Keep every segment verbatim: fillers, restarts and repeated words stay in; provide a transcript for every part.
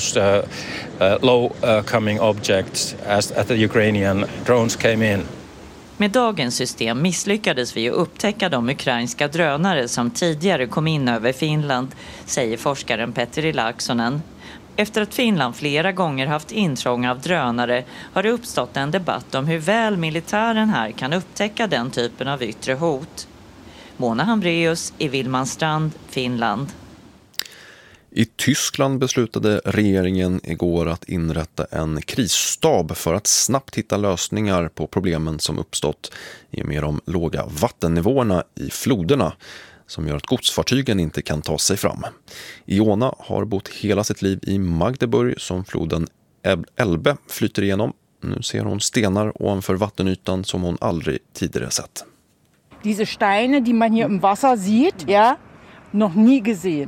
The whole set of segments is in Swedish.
those uh, uh, low-coming uh, objects as, as the Ukrainian drones came in. Med dagens system misslyckades vi att upptäcka de ukrainska drönare som tidigare kom in över Finland, säger forskaren Petteri Laaksonen. Efter att Finland flera gånger haft intrång av drönare har det uppstått en debatt om hur väl militären här kan upptäcka den typen av yttre hot. Mona Hambraeus i Vilmanstrand, Finland. I Tyskland beslutade regeringen igår att inrätta en krisstab för att snabbt hitta lösningar på problemen som uppstått i och med de låga vattennivåerna i floderna som gör att godsfartygen inte kan ta sig fram. Iona har bott hela sitt liv i Magdeburg som floden Elbe flyter igenom. Nu ser hon stenar ovanför vattenytan som hon aldrig tidigare sett. Diese Steine, die man hier im Wasser sieht, ja, noch nie gesehen.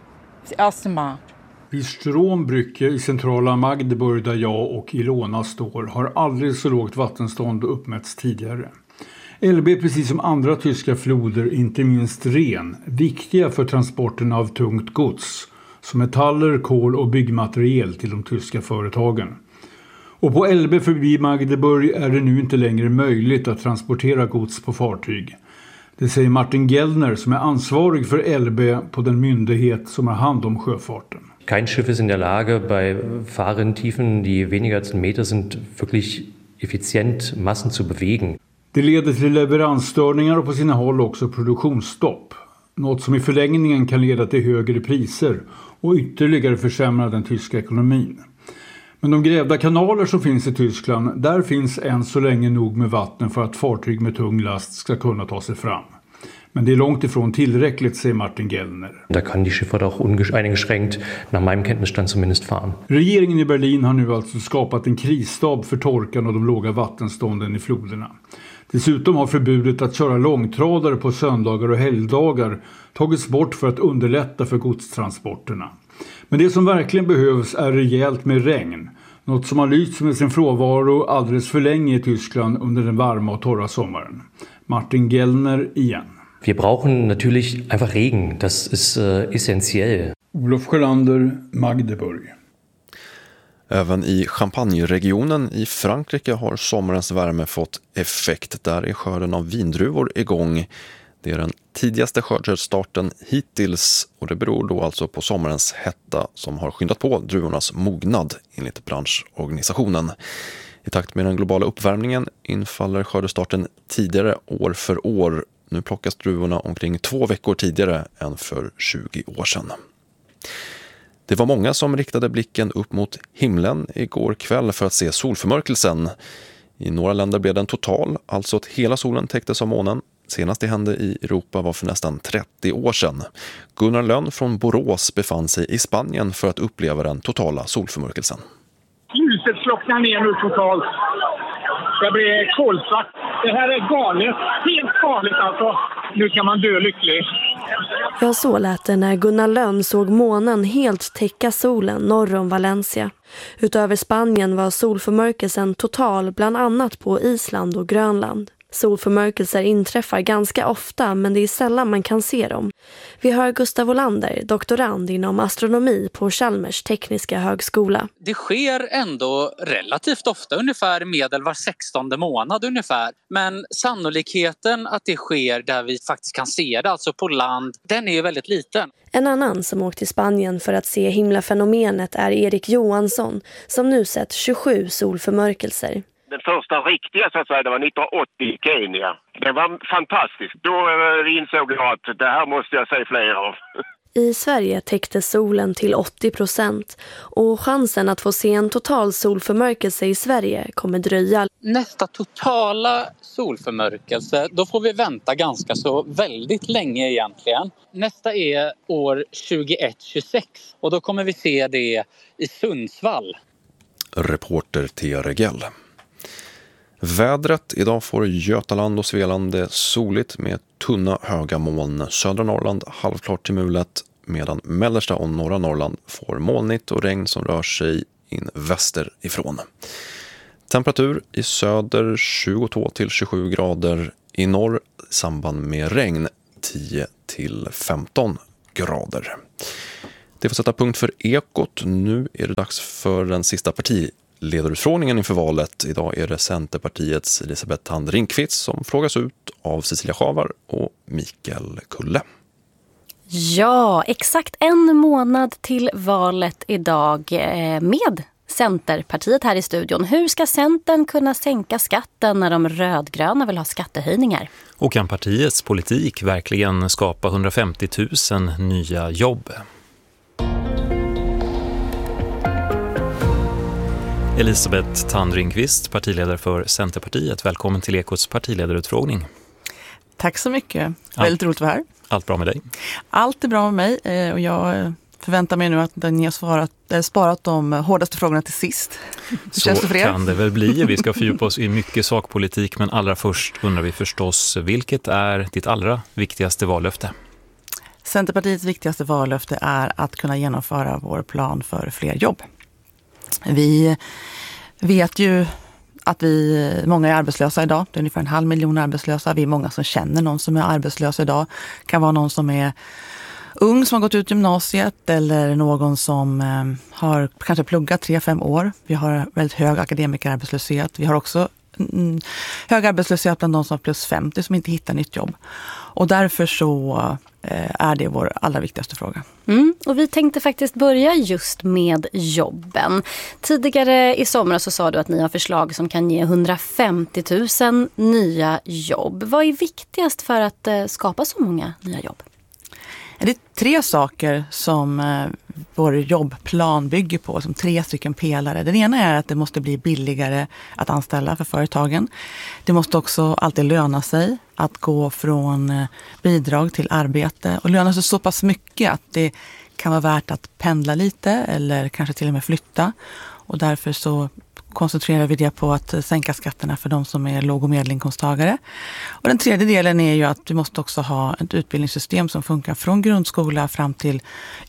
Det första mal. Vid Strombrücke i centrala Magdeburg där jag och Ilona står har aldrig så lågt vattenstånd uppmätts tidigare. Elbe är precis som andra tyska floder, inte minst Ren, viktiga för transporten av tungt gods, som metaller, kol och byggmaterial till de tyska företagen. Och på Elbe förbi Magdeburg är det nu inte längre möjligt att transportera gods på fartyg. Det säger Martin Gellner som är ansvarig för Elbe på den myndighet som har hand om sjöfarten. Kein Schiff ist in der Lage, bei Fahrrinntiefen, die weniger als en meter sind, wirklich effizient Massen zu bewegen. Det leder till leveransstörningar och på sina håll också produktionsstopp. Något som i förlängningen kan leda till högre priser och ytterligare försämra den tyska ekonomin. Men de grävda kanaler som finns i Tyskland, där finns än så länge nog med vatten för att fartyg med tung last ska kunna ta sig fram. Men det är långt ifrån tillräckligt, säger Martin Gellner. Da kan die Schifffahrt auch uneingeschränkt, nach meinem Kenntnisstand zumindest, fahren. Regeringen i Berlin har nu alltså skapat en krisstab för torkan och de låga vattenstånden i floderna. Dessutom har förbudet att köra långtradare på söndagar och helgdagar tagits bort för att underlätta för godstransporterna. Men det som verkligen behövs är rejält med regn. Något som har lyst med sin frånvaro alldeles för länge i Tyskland under den varma och torra sommaren. Martin Gellner igen. Wir brauchen natürlich einfach Regen. Das ist äh, essentiell. Olof Sjölander, Magdeburg. Även i Champagne-regionen i Frankrike har sommarens värme fått effekt. Där är skörden av vindruvor igång. Det är den tidigaste skördstarten hittills och det beror då alltså på sommarens hetta som har skyndat på druvornas mognad enligt branschorganisationen. I takt med den globala uppvärmningen infaller skördestarten tidigare år för år. Nu plockas druvorna omkring två veckor tidigare än för tjugo år sedan. Det var många som riktade blicken upp mot himlen igår kväll för att se solförmörkelsen. I några länder blev den total, alltså att hela solen täcktes av månen. Senast det hände i Europa var för nästan trettio år sedan. Gunnar Lönn från Borås befann sig i Spanien för att uppleva den totala solförmörkelsen. Ljuset slocknar ner nu totalt. Det blir kolsvart. Det här är galet. Helt galet alltså. Nu kan man dö lycklig. Ja, så lät det när Gunnar Lönn såg månen helt täcka solen norr om Valencia. Utöver Spanien var solförmörkelsen total bland annat på Island och Grönland. Solförmörkelser inträffar ganska ofta men det är sällan man kan se dem. Vi hör Gustav Olander, doktorand inom astronomi på Chalmers tekniska högskola. Det sker ändå relativt ofta, ungefär medel var sextonde månad ungefär. Men sannolikheten att det sker där vi faktiskt kan se det, alltså på land, den är ju väldigt liten. En annan som åkt till Spanien för att se himlafenomenet är Erik Johansson som nu sett tjugosju solförmörkelser. Den första riktiga så att säga, det var nittonhundraåttio i Kenya. Det var fantastiskt. Då insåg jag att det här måste jag se fler av. I Sverige täckte solen till åttio procent och chansen att få se en total solförmörkelse i Sverige kommer dröja. Nästa totala solförmörkelse, då får vi vänta ganska så väldigt länge egentligen. Nästa är år tjugoett tjugosex och då kommer vi se det i Sundsvall. Reporter T. Regell. Vädret, idag får Götaland och Svealand det soligt med tunna höga moln. Södra Norrland halvklart till mulet medan mellersta och norra Norrland får molnigt och regn som rör sig in västerifrån. Temperatur i söder tjugotvå till tjugosju grader, i norr i samband med regn tio till femton grader. Det får sätta punkt för Ekot. Nu är det dags för den sista partiledarutfrågningen inför valet. Idag är det Centerpartiets Elisabeth Thand Ringqvist som frågas ut av Cecilia Schavar och Mikael Kulle. Ja, exakt en månad till valet idag med Centerpartiet här i studion. Hur ska Centern kunna sänka skatten när de rödgröna vill ha skattehöjningar? Och kan partiets politik verkligen skapa hundrafemtio tusen nya jobb? Elisabeth Thand Ringqvist, partiledare för Centerpartiet. Välkommen till Ekots partiledarutfrågning. Tack så mycket. Allt, Väldigt roligt att vara här. Allt bra med dig? Allt är bra med mig och jag förväntar mig nu att ni har svarat, sparat de hårdaste frågorna till sist. Hur Så känns det för er? Kan det väl bli. Vi ska fördjupa oss i mycket sakpolitik, men allra först undrar vi förstås, vilket är ditt allra viktigaste vallöfte? Centerpartiets viktigaste vallöfte är att kunna genomföra vår plan för fler jobb. Vi vet ju att vi, många är arbetslösa idag. Det är ungefär en halv miljon arbetslösa. Vi är många som känner någon som är arbetslös idag. Det kan vara någon som är ung som har gått ut gymnasiet eller någon som eh, har kanske pluggat tre, fem år. Vi har väldigt hög akademikerarbetslöshet. Vi har också mm, hög arbetslöshet bland de som har plus femtio som inte hittar nytt jobb. Och därför så eh, är det vår allra viktigaste fråga. Mm, och vi tänkte faktiskt börja just med jobben. Tidigare i somras så sa du att ni har förslag som kan ge hundrafemtio tusen nya jobb. Vad är viktigast för att eh, skapa så många nya jobb? Det är tre saker som eh, vår jobbplan bygger på, som tre stycken pelare. Den ena är att det måste bli billigare att anställa för företagen. Det måste också alltid löna sig att gå från eh, bidrag till arbete och löna sig så pass mycket att det kan vara värt att pendla lite eller kanske till och med flytta. Och därför så koncentrerar vi det på att sänka skatterna för de som är låg- och medelinkomsttagare. Och den tredje delen är ju att vi måste också ha ett utbildningssystem som funkar från grundskola fram till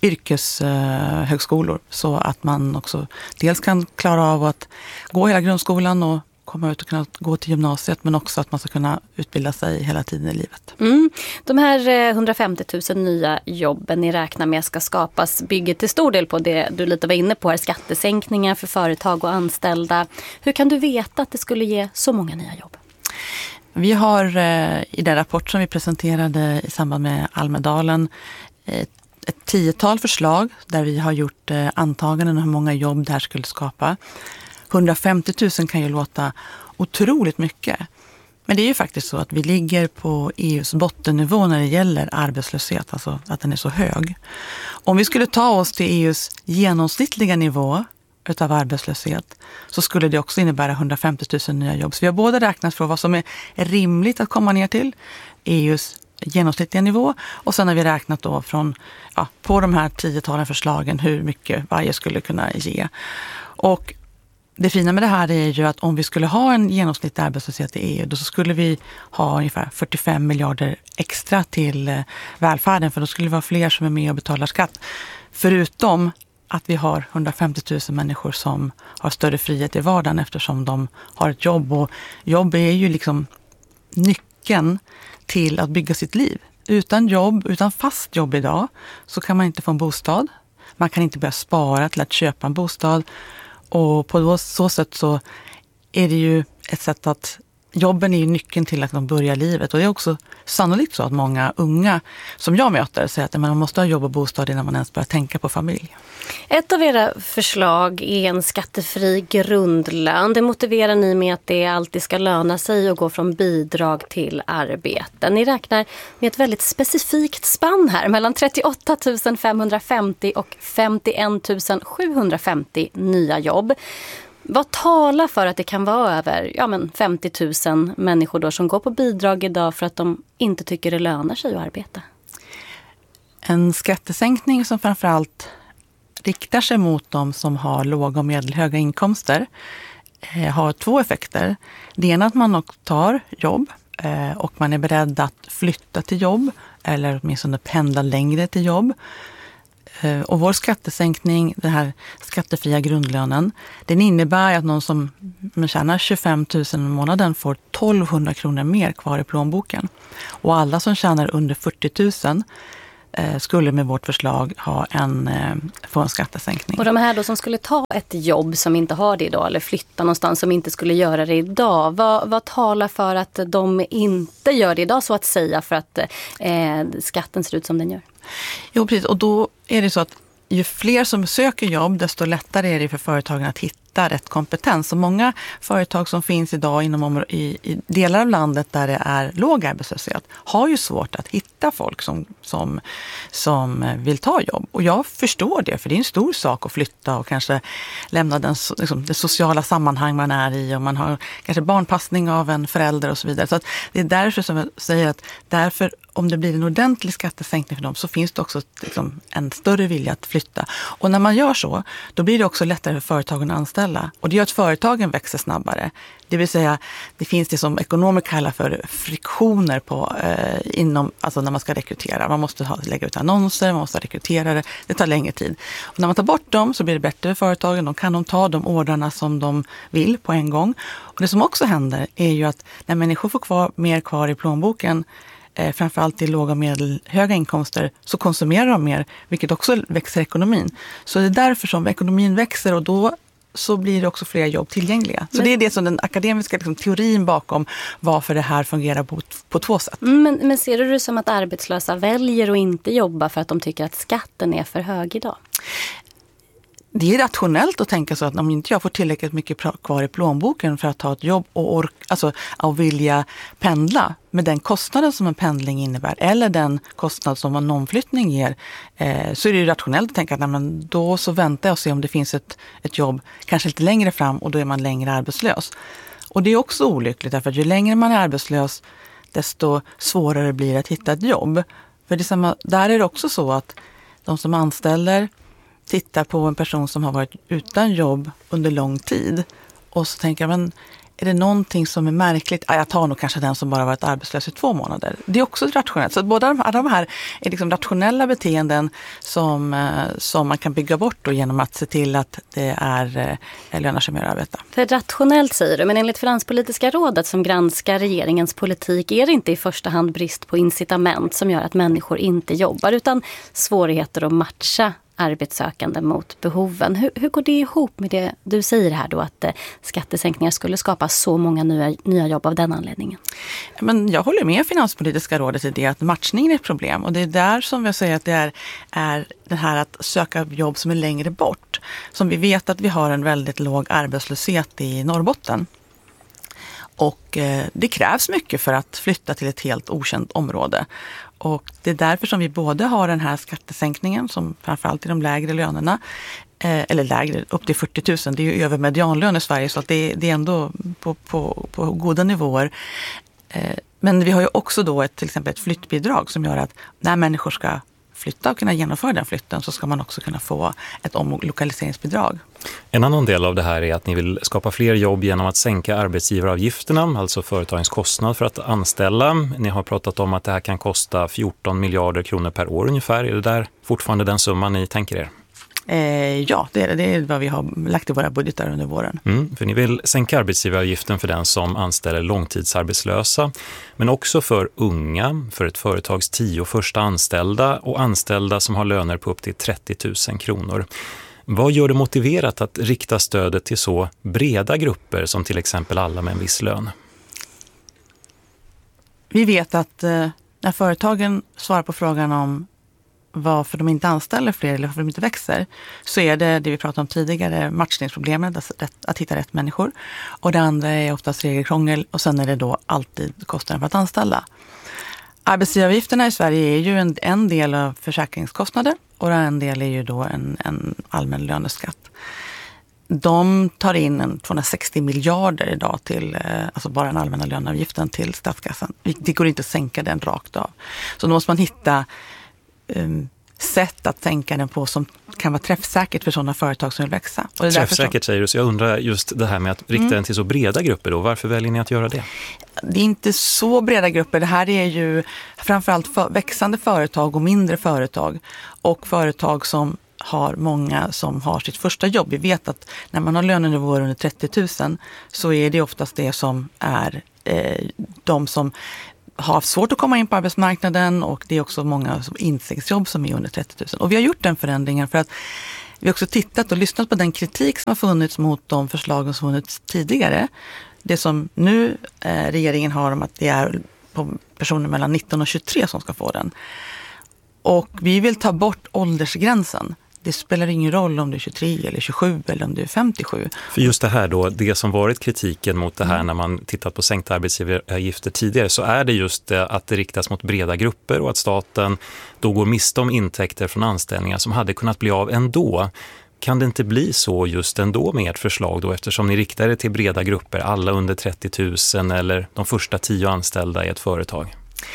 yrkeshögskolor. Så att man också dels kan klara av att gå hela grundskolan och komma ut och kunna gå till gymnasiet, men också att man ska kunna utbilda sig hela tiden i livet. Mm. De här hundrafemtio tusen nya jobben ni räknar med ska skapas bygger till stor del på det du lite var inne på här, skattesänkningar för företag och anställda. Hur kan du veta att det skulle ge så många nya jobb? Vi har eh, i den rapport som vi presenterade i samband med Almedalen ett, ett tiotal förslag där vi har gjort eh, antaganden om hur många jobb det här skulle skapa. hundrafemtio tusen kan ju låta otroligt mycket. Men det är ju faktiskt så att vi ligger på E U:s bottennivå när det gäller arbetslöshet, alltså att den är så hög. Om vi skulle ta oss till E U:s genomsnittliga nivå utav arbetslöshet så skulle det också innebära hundrafemtio tusen nya jobb. Så vi har både räknat för vad som är rimligt att komma ner till, E U:s genomsnittliga nivå, och sen har vi räknat då från, ja, på de här tiotalen förslagen hur mycket varje skulle kunna ge. Och det fina med det här är ju att om vi skulle ha en genomsnittlig arbetslöshet i E U, då skulle vi ha ungefär fyrtiofem miljarder extra till välfärden, för då skulle vi vara fler som är med och betalar skatt. Förutom att vi har hundrafemtio tusen människor som har större frihet i vardagen eftersom de har ett jobb. Och jobb är ju liksom nyckeln till att bygga sitt liv. Utan jobb, utan fast jobb idag, så kan man inte få en bostad. Man kan inte börja spara till att köpa en bostad. Och på så sätt så är det ju ett sätt att jobben är ju nyckeln till att de börjar livet. Och det är också sannolikt så att många unga som jag möter säger att man måste ha jobb och bostad innan man ens börjar tänka på familj. Ett av era förslag är en skattefri grundlön. Det motiverar ni med att det alltid ska löna sig att gå från bidrag till arbete. Ni räknar med ett väldigt specifikt spann här mellan trettioåtta tusen femhundrafemtio och femtioen tusen sjuhundrafemtio nya jobb. Vad talar för att det kan vara över ja, men femtio tusen människor då som går på bidrag idag för att de inte tycker det lönar sig att arbeta? En skattesänkning som framförallt riktar sig mot de som har låga och medelhöga inkomster eh, har två effekter. Det ena är att man tar jobb eh, och man är beredd att flytta till jobb eller åtminstone pendla längre till jobb. Eh, och vår skattesänkning, den här skattefria grundlönen, den innebär att någon som tjänar tjugofem tusen i månaden får tolvhundra kronor mer kvar i plånboken. Och alla som tjänar under fyrtio tusen, eh, skulle med vårt förslag ha en, eh, få en skattesänkning. Och de här då som skulle ta ett jobb som inte har det idag eller flytta någonstans som inte skulle göra det idag, vad, vad talar för att de inte gör det idag så att säga för att eh, skatten ser ut som den gör? Jo, precis. Och då är det så att ju fler som söker jobb, desto lättare är det för företagen att hitta rätt kompetens. Så många företag som finns idag inom i, i delar av landet där det är låg arbetslöshet har ju svårt att hitta folk som, som, som vill ta jobb. Och jag förstår det, för det är en stor sak att flytta och kanske lämna den, liksom, det sociala sammanhang man är i, och man har kanske barnpassning av en förälder och så vidare. Så att det är därför som jag säger att därför, om det blir en ordentlig skattesänkning för dem, så finns det också liksom en större vilja att flytta. Och när man gör så, då blir det också lättare för företagen att anställa. Och det gör att företagen växer snabbare. Det vill säga, det finns det som ekonomer kallar för friktioner på, eh, inom, alltså när man ska rekrytera. Man måste ha, lägga ut annonser, man måste ha rekryterare. Det tar längre tid. Och när man tar bort dem så blir det bättre för företagen. Då kan de ta de ordrarna som de vill på en gång. Och det som också händer är ju att när människor får kvar, mer kvar i plånboken, eh, framförallt i låga och medelhöga inkomster, så konsumerar de mer, vilket också växer ekonomin. Så det är därför som ekonomin växer, och då så blir det också fler jobb tillgängliga. Så men, det är det som den akademiska liksom, teorin bakom varför det här fungerar på, på två sätt. Men, men ser du det som att arbetslösa väljer att inte jobba för att de tycker att skatten är för hög idag? Det är rationellt att tänka så att om inte jag får tillräckligt mycket kvar i plånboken för att ta ett jobb och ork, alltså att vilja pendla med den kostnaden som en pendling innebär, eller den kostnad som en omflyttning ger, eh, så är det ju rationellt att tänka att nej, men då så väntar jag och ser om det finns ett, ett jobb kanske lite längre fram, och då är man längre arbetslös. Och det är också olyckligt, därför att ju längre man är arbetslös, desto svårare blir det att hitta ett jobb. För det är samma, där är det också så att de som anställer tittar på en person som har varit utan jobb under lång tid, och så tänker jag, men är det någonting som är märkligt? Ja, jag tar nog kanske den som bara varit arbetslös i två månader. Det är också rationellt. Så båda de, de här är liksom rationella beteenden som, som man kan bygga bort då, genom att se till att det är, är lönar sig mer att arbeta. För rationellt säger du, men enligt Finanspolitiska rådet som granskar regeringens politik är det inte i första hand brist på incitament som gör att människor inte jobbar, utan svårigheter att matcha arbetssökande mot behoven. Hur, hur går det ihop med det du säger här då, att eh, skattesänkningar skulle skapa så många nya, nya jobb av den anledningen? Men jag håller med Finanspolitiska rådet i det, att matchningen är ett problem, och det är där som jag säger att det är, är det här att söka jobb som är längre bort. Som vi vet att vi har en väldigt låg arbetslöshet i Norrbotten. Och eh, det krävs mycket för att flytta till ett helt okänt område. Och det är därför som vi både har den här skattesänkningen som framförallt i de lägre lönerna, eh, eller lägre, upp till fyrtio tusen, det är ju över medianlön i Sverige, så att det, det är ändå på, på, på goda nivåer. Eh, men vi har ju också då ett, till exempel ett flyttbidrag som gör att när människor ska flytta och kunna genomföra den flytten, så ska man också kunna få ett omlokaliseringsbidrag. En annan del av det här är att ni vill skapa fler jobb genom att sänka arbetsgivaravgifterna, alltså företagens kostnad för att anställa. Ni har pratat om att det här kan kosta fjorton miljarder kronor per år ungefär. Är det där fortfarande den summan ni tänker er? Eh, ja, det är, det är vad vi har lagt i våra budgetar under våren. Mm, för ni vill sänka arbetsgivaravgiften för den som anställer långtidsarbetslösa, men också för unga, för ett företags tio första anställda och anställda som har löner på upp till trettio tusen kronor. Vad gör det motiverat att rikta stödet till så breda grupper som till exempel alla med en viss lön? Vi vet att eh, när företagen svarar på frågan om varför de inte anställer fler eller varför de inte växer, så är det det vi pratade om tidigare, matchningsproblemet, att, att hitta rätt människor. Och det andra är oftast regelkrångel, och sen är det då alltid kostnaden för att anställa. Arbetsgivaravgifterna i Sverige är ju en, en del av försäkringskostnader, och en del är ju då en, en allmän löneskatt. De tar in en tvåhundrasextio miljarder idag till, alltså bara den allmänna löneavgiften till statskassan. Det går inte att sänka den rakt av. Så då måste man hitta um, sätt att sänka den på som kan vara träffsäkert för sådana företag som vill växa. Och det är träffsäkert säger du, så jag undrar just det här med att rikta mm. den till så breda grupper då. Varför väljer ni att göra det? Det är inte så breda grupper. Det här är ju framförallt för växande företag och mindre företag. Och företag som har många som har sitt första jobb. Vi vet att när man har lönenivåer under trettio tusen så är det oftast det som är eh, de som har haft svårt att komma in på arbetsmarknaden och det är också många som instegsjobb som är under trettio tusen. Och vi har gjort den förändringen för att vi har också tittat och lyssnat på den kritik som har funnits mot de förslagen som funnits tidigare. Det som nu eh, regeringen har om att det är på personer mellan nitton och tjugotre som ska få den. Och vi vill ta bort åldersgränsen. Det spelar ingen roll om du är tjugotre eller tjugosju eller om du är femtiosju. För just det här då, det som varit kritiken mot det här mm. när man tittat på sänkta arbetsgivaravgifter tidigare, så är det just att det riktas mot breda grupper och att staten då går miste om intäkter från anställningar som hade kunnat bli av ändå. Kan det inte bli så just ändå med ert förslag då, eftersom ni riktar det till breda grupper, alla under trettio tusen eller de första tio anställda i ett företag?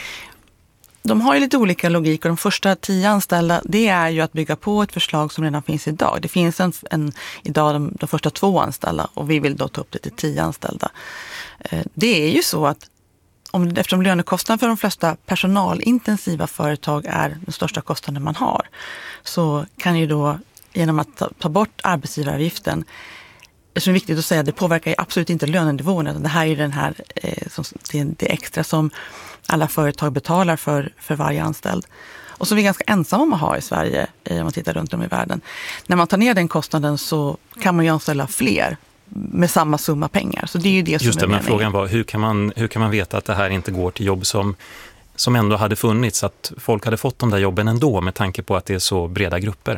De har ju lite olika logik och de första tio anställda, det är ju att bygga på ett förslag som redan finns idag. Det finns en, en idag de, de första två anställda och vi vill då ta upp det till tio anställda. Det är ju så att om, eftersom lönekostnaden för de flesta personalintensiva företag är den största kostnaden man har, så kan ju då genom att ta, ta bort arbetsgivaravgiften, det som är viktigt att säga, det påverkar ju absolut inte lönenivån. Det här är ju den här, eh, som, det, det extra som alla företag betalar för, för varje anställd. Och som vi är ganska ensamma om att ha i Sverige, eh, om man tittar runt om i världen. När man tar ner den kostnaden så kan man ju anställa fler med samma summa pengar. Så det är ju det som Just det, är men meningen. frågan var, hur kan, man, hur kan man veta att det här inte går till jobb som, som ändå hade funnits? Att folk hade fått de där jobben ändå med tanke på att det är så breda grupper?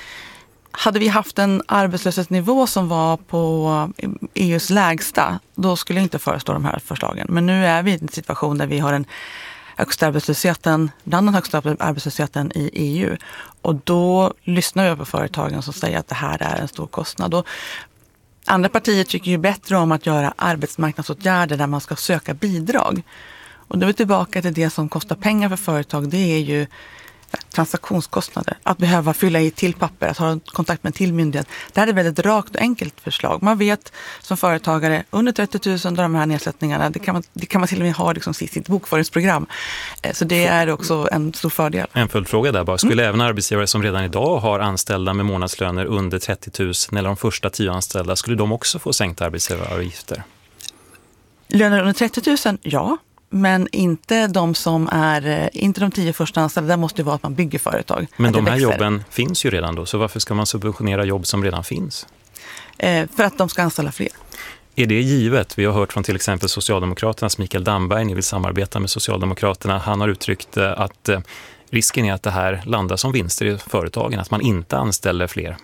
Hade vi haft en arbetslöshetsnivå som var på E U:s lägsta, då skulle jag inte föreslå de här förslagen. Men nu är vi i en situation där vi har den högsta arbetslösheten, bland den högsta arbetslösheten i E U. Och då lyssnar jag på företagen som säger att det här är en stor kostnad. Och andra partier tycker ju bättre om att göra arbetsmarknadsåtgärder där man ska söka bidrag. Och då är vi tillbaka till det som kostar pengar för företag, det är ju transaktionskostnader, att behöva fylla i till papper, att ha kontakt med en till myndighet. Det här är ett väldigt rakt och enkelt förslag. Man vet som företagare under trettio tusen, de här nedsättningarna, det kan man, det kan man till och med ha liksom sitt bokföringsprogram. Så det är också en stor fördel. En följdfråga där bara. Skulle mm. även arbetsgivare som redan idag har anställda med månadslöner under trettio tusen eller de första tio anställda, skulle de också få sänkta arbetsgivaravgifter? Löner under trettio tusen, ja. Men inte de som är, inte de tio första anställda, där måste det vara att man bygger företag. Men de här jobben finns ju redan då, så varför ska man subventionera jobb som redan finns? Eh, för att de ska anställa fler. Är det givet? Vi har hört från till exempel Socialdemokraternas Mikael Damberg, ni vill samarbeta med Socialdemokraterna. Han har uttryckt att risken är att det här landar som vinster i företagen, att man inte anställer fler.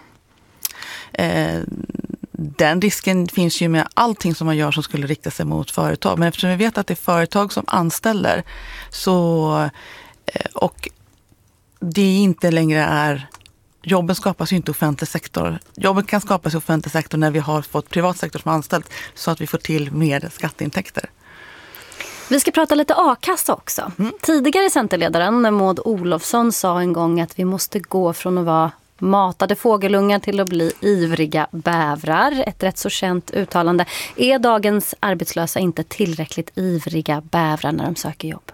Eh, Den risken finns ju med allting som man gör som skulle rikta sig mot företag. Men eftersom vi vet att det är företag som anställer så, och det inte längre är, jobben skapas ju inte i offentlig sektor. Jobben kan skapas i offentlig sektor när vi har fått privat sektor som anställt så att vi får till mer skatteintäkter. Vi ska prata lite a-kassa också. Mm. Tidigare centerledaren Maud Olofsson sa en gång att vi måste gå från att vara matade fågelungar till att bli ivriga bävrar. Ett rätt så känt uttalande. Är dagens arbetslösa inte tillräckligt ivriga bävrar när de söker jobb?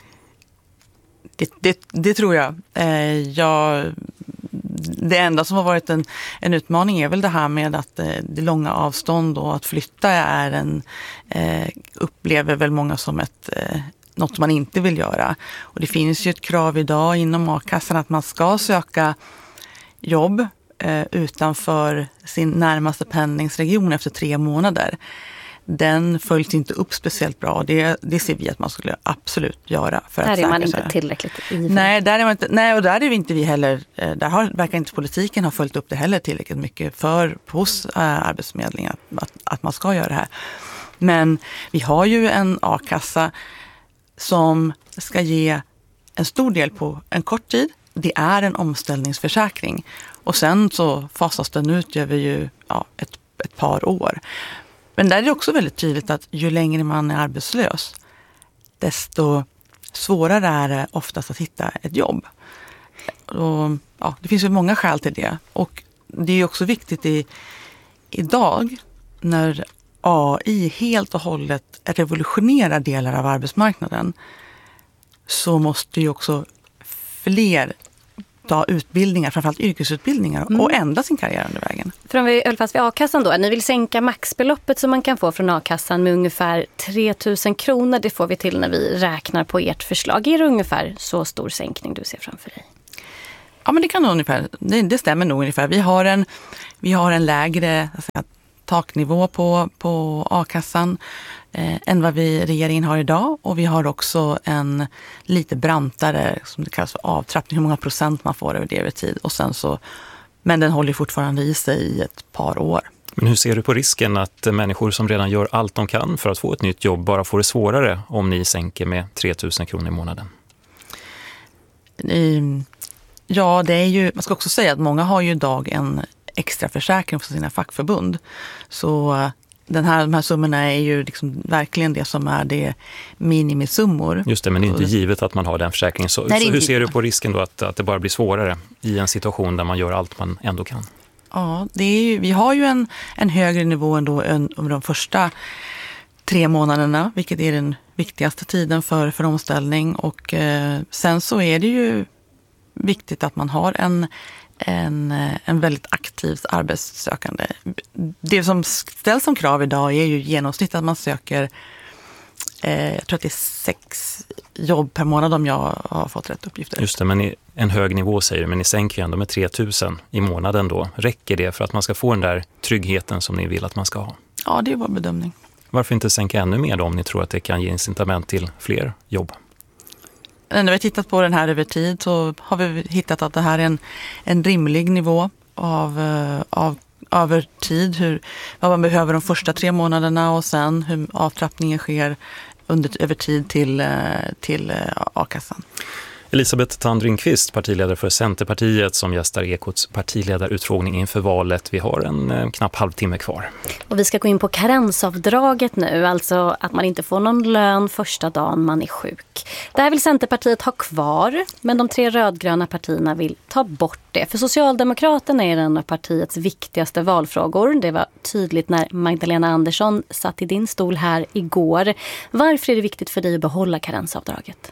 Det, det, det tror jag. Eh, jag. Det enda som har varit en, en utmaning är väl det här med att eh, det långa avstånd och att flytta är en, eh, upplever väl många som ett, eh, något man inte vill göra. Och det finns ju ett krav idag inom a-kassan att man ska söka jobb eh, utanför sin närmaste pendlingsregion efter tre månader. Den följs inte upp speciellt bra. Det, det ser vi att man skulle absolut göra. För där att är man sig. inte tillräckligt ivrig. Nej, där är man inte, nej, och där är vi inte vi heller. Där har, verkar inte politiken ha följt upp det heller tillräckligt mycket för hos äh, Arbetsförmedlingen att, att man ska göra det här. Men vi har ju en a-kassa som ska ge en stor del på en kort tid. Det är en omställningsförsäkring. Och sen så fasas den ut över ju, ja, ett, ett par år. Men där är det också väldigt tydligt att ju längre man är arbetslös, desto svårare är det oftast att hitta ett jobb. Och, ja, det finns ju många skäl till det. Och det är också viktigt i, idag när A I helt och hållet revolutionerar delar av arbetsmarknaden, så måste ju också fler ta utbildningar, framförallt yrkesutbildningar mm. och ändra sin karriär under vägen. För om vi höll fast vid a-kassan då, ni vill sänka maxbeloppet som man kan få från a-kassan med ungefär tre tusen kronor. Det får vi till när vi räknar på ert förslag. Är det ungefär så stor sänkning du ser framför dig? Ja, men det kan nog ungefär, det, det stämmer nog ungefär. Vi har en, vi har en lägre alltså, taknivå på, på a-kassan eh, än vad vi regeringen har idag, och vi har också en lite brantare som det kallas för avtrappning, hur många procent man får över det över tid, och sen så, men den håller fortfarande i sig i ett par år. Men hur ser du på risken att människor som redan gör allt de kan för att få ett nytt jobb bara får det svårare om ni sänker med tre tusen kronor i månaden? Mm. Ja, det är ju, man ska också säga att många har ju idag en extra försäkring för sina fackförbund. Så den här, de här summorna är ju liksom verkligen det som är det minimisummor. Just det, men det är inte givet att man har den försäkringen. Så, Nej, så hur ser du på risken då att, att det bara blir svårare i en situation där man gör allt man ändå kan? Ja, det är ju, vi har ju en, en högre nivå ändå än om de första tre månaderna, vilket är den viktigaste tiden för, för omställning. Och eh, sen så är det ju viktigt att man har en, en, en väldigt aktiv arbetssökande. Det som ställs som krav idag är ju genomsnitt att man söker, eh, jag tror att det är sex jobb per månad om jag har fått rätt uppgifter. Just det, men i en hög nivå säger du, men ni sänker ju ändå med tre tusen i månaden då. Räcker det för att man ska få den där tryggheten som ni vill att man ska ha? Ja, det är vår bedömning. Varför inte sänka ännu mer då om ni tror att det kan ge incitament till fler jobb? När vi har tittat på den här över tid så har vi hittat att det här är en, en rimlig nivå av, av över tid. Hur, vad man behöver de första tre månaderna och sen hur avtrappningen sker under, över tid till, till a-kassan. Elisabeth Tandringqvist, partiledare för Centerpartiet, som gästar Ekots partiledarutfrågning inför valet. Vi har en eh, knapp halvtimme kvar. Och vi ska gå in på karensavdraget nu, alltså att man inte får någon lön första dagen man är sjuk. Det här vill Centerpartiet ha kvar, men de tre rödgröna partierna vill ta bort det. För Socialdemokraterna är en av partiets viktigaste valfrågor. Det var tydligt när Magdalena Andersson satt i din stol här igår. Varför är det viktigt för dig att behålla karensavdraget?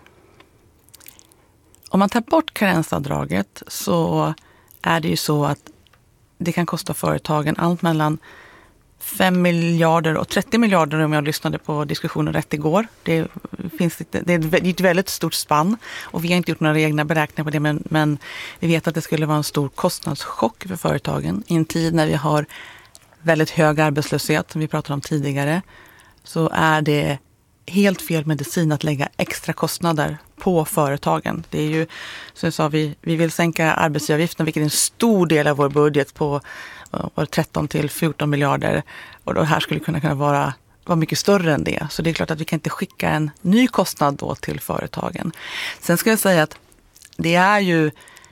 Om man tar bort karensavdraget så är det ju så att det kan kosta företagen allt mellan fem miljarder och trettio miljarder om jag lyssnade på diskussionen rätt igår. Det, finns, det är ett väldigt stort spann och vi har inte gjort några egna beräkningar på det, men, men vi vet att det skulle vara en stor kostnadschock för företagen. I en tid när vi har väldigt hög arbetslöshet, som vi pratade om tidigare, så är det helt fel medicin att lägga extra kostnader på företagen. Det är ju, som jag sa, vi, vi vill sänka arbetsgivaravgiften, vilket är en stor del av vår budget på uh, tretton till fjorton miljarder. Och det här skulle kunna, kunna vara, vara mycket större än det. Så det är klart att vi kan inte skicka en ny kostnad då till företagen. Sen ska jag säga att det är ju,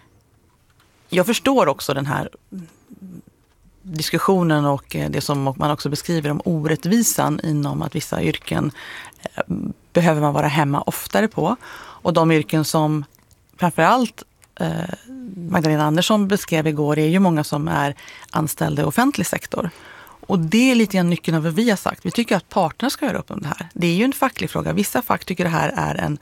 jag förstår också den här diskussionen och det som man också beskriver om orättvisan inom att vissa yrken behöver man vara hemma oftare på. Och de yrken som framförallt eh, Magdalena Andersson beskrev igår är ju många som är anställda i offentlig sektor. Och det är lite grann nyckeln av vad vi har sagt. Vi tycker att parterna ska göra upp om det här. Det är ju en facklig fråga. Vissa fack tycker det här är en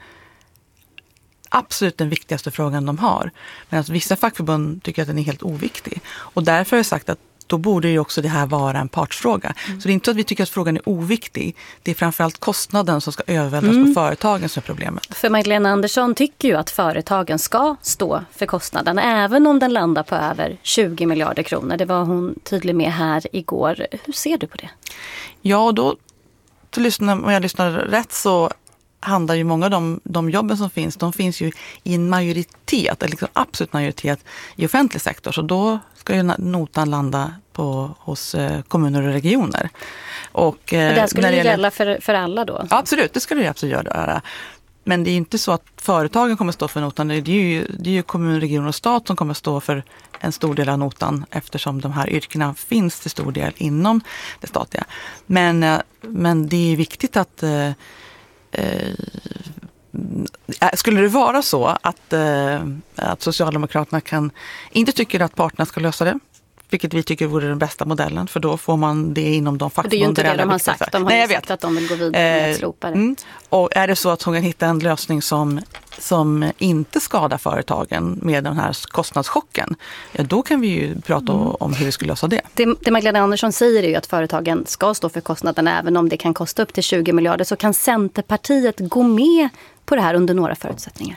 absolut den viktigaste frågan de har. Men att vissa fackförbund tycker att den är helt oviktig. Och därför har jag sagt att då borde ju också det här vara en partsfråga. Mm. Så det är inte så att vi tycker att frågan är oviktig. Det är framförallt kostnaden som ska övervältras mm. på företagen som är problemet. För Magdalena Andersson tycker ju att företagen ska stå för kostnaden, även om den landar på över tjugo miljarder kronor. Det var hon tydlig med här igår. Hur ser du på det? Ja, då, till lyssna, om jag lyssnar rätt så handlar ju många av de, de jobben som finns, de finns ju i en majoritet, eller liksom absolut majoritet i offentlig sektor. Så då ska ju notan landa på, hos eh, kommuner och regioner. Och, eh, det skulle ju gäller... gälla för, för alla då? Ja, absolut, det skulle det absolut göra. Men det är inte så att företagen kommer stå för notan. Det är ju, det är ju kommun, region och stat som kommer stå för en stor del av notan, eftersom de här yrkena finns till stor del inom det statliga. Men, eh, men det är viktigt att eh, Eh, skulle det vara så att, eh, att Socialdemokraterna kan, inte tycker att parterna ska lösa det, vilket vi tycker vore den bästa modellen, för då får man det inom de fackförbund. Det är ju inte det de har sagt. De har Nej, ju sagt att de vill gå vidare med att slopa det. Mm. Och är det så att hon kan hitta en lösning som, som inte skadar företagen med den här kostnadschocken, ja, då kan vi ju prata mm. om hur vi skulle lösa det. det. Det Magdalena Andersson säger är ju att företagen ska stå för kostnaden, även om det kan kosta upp till tjugo miljarder. Så kan Centerpartiet gå med på det här under några förutsättningar?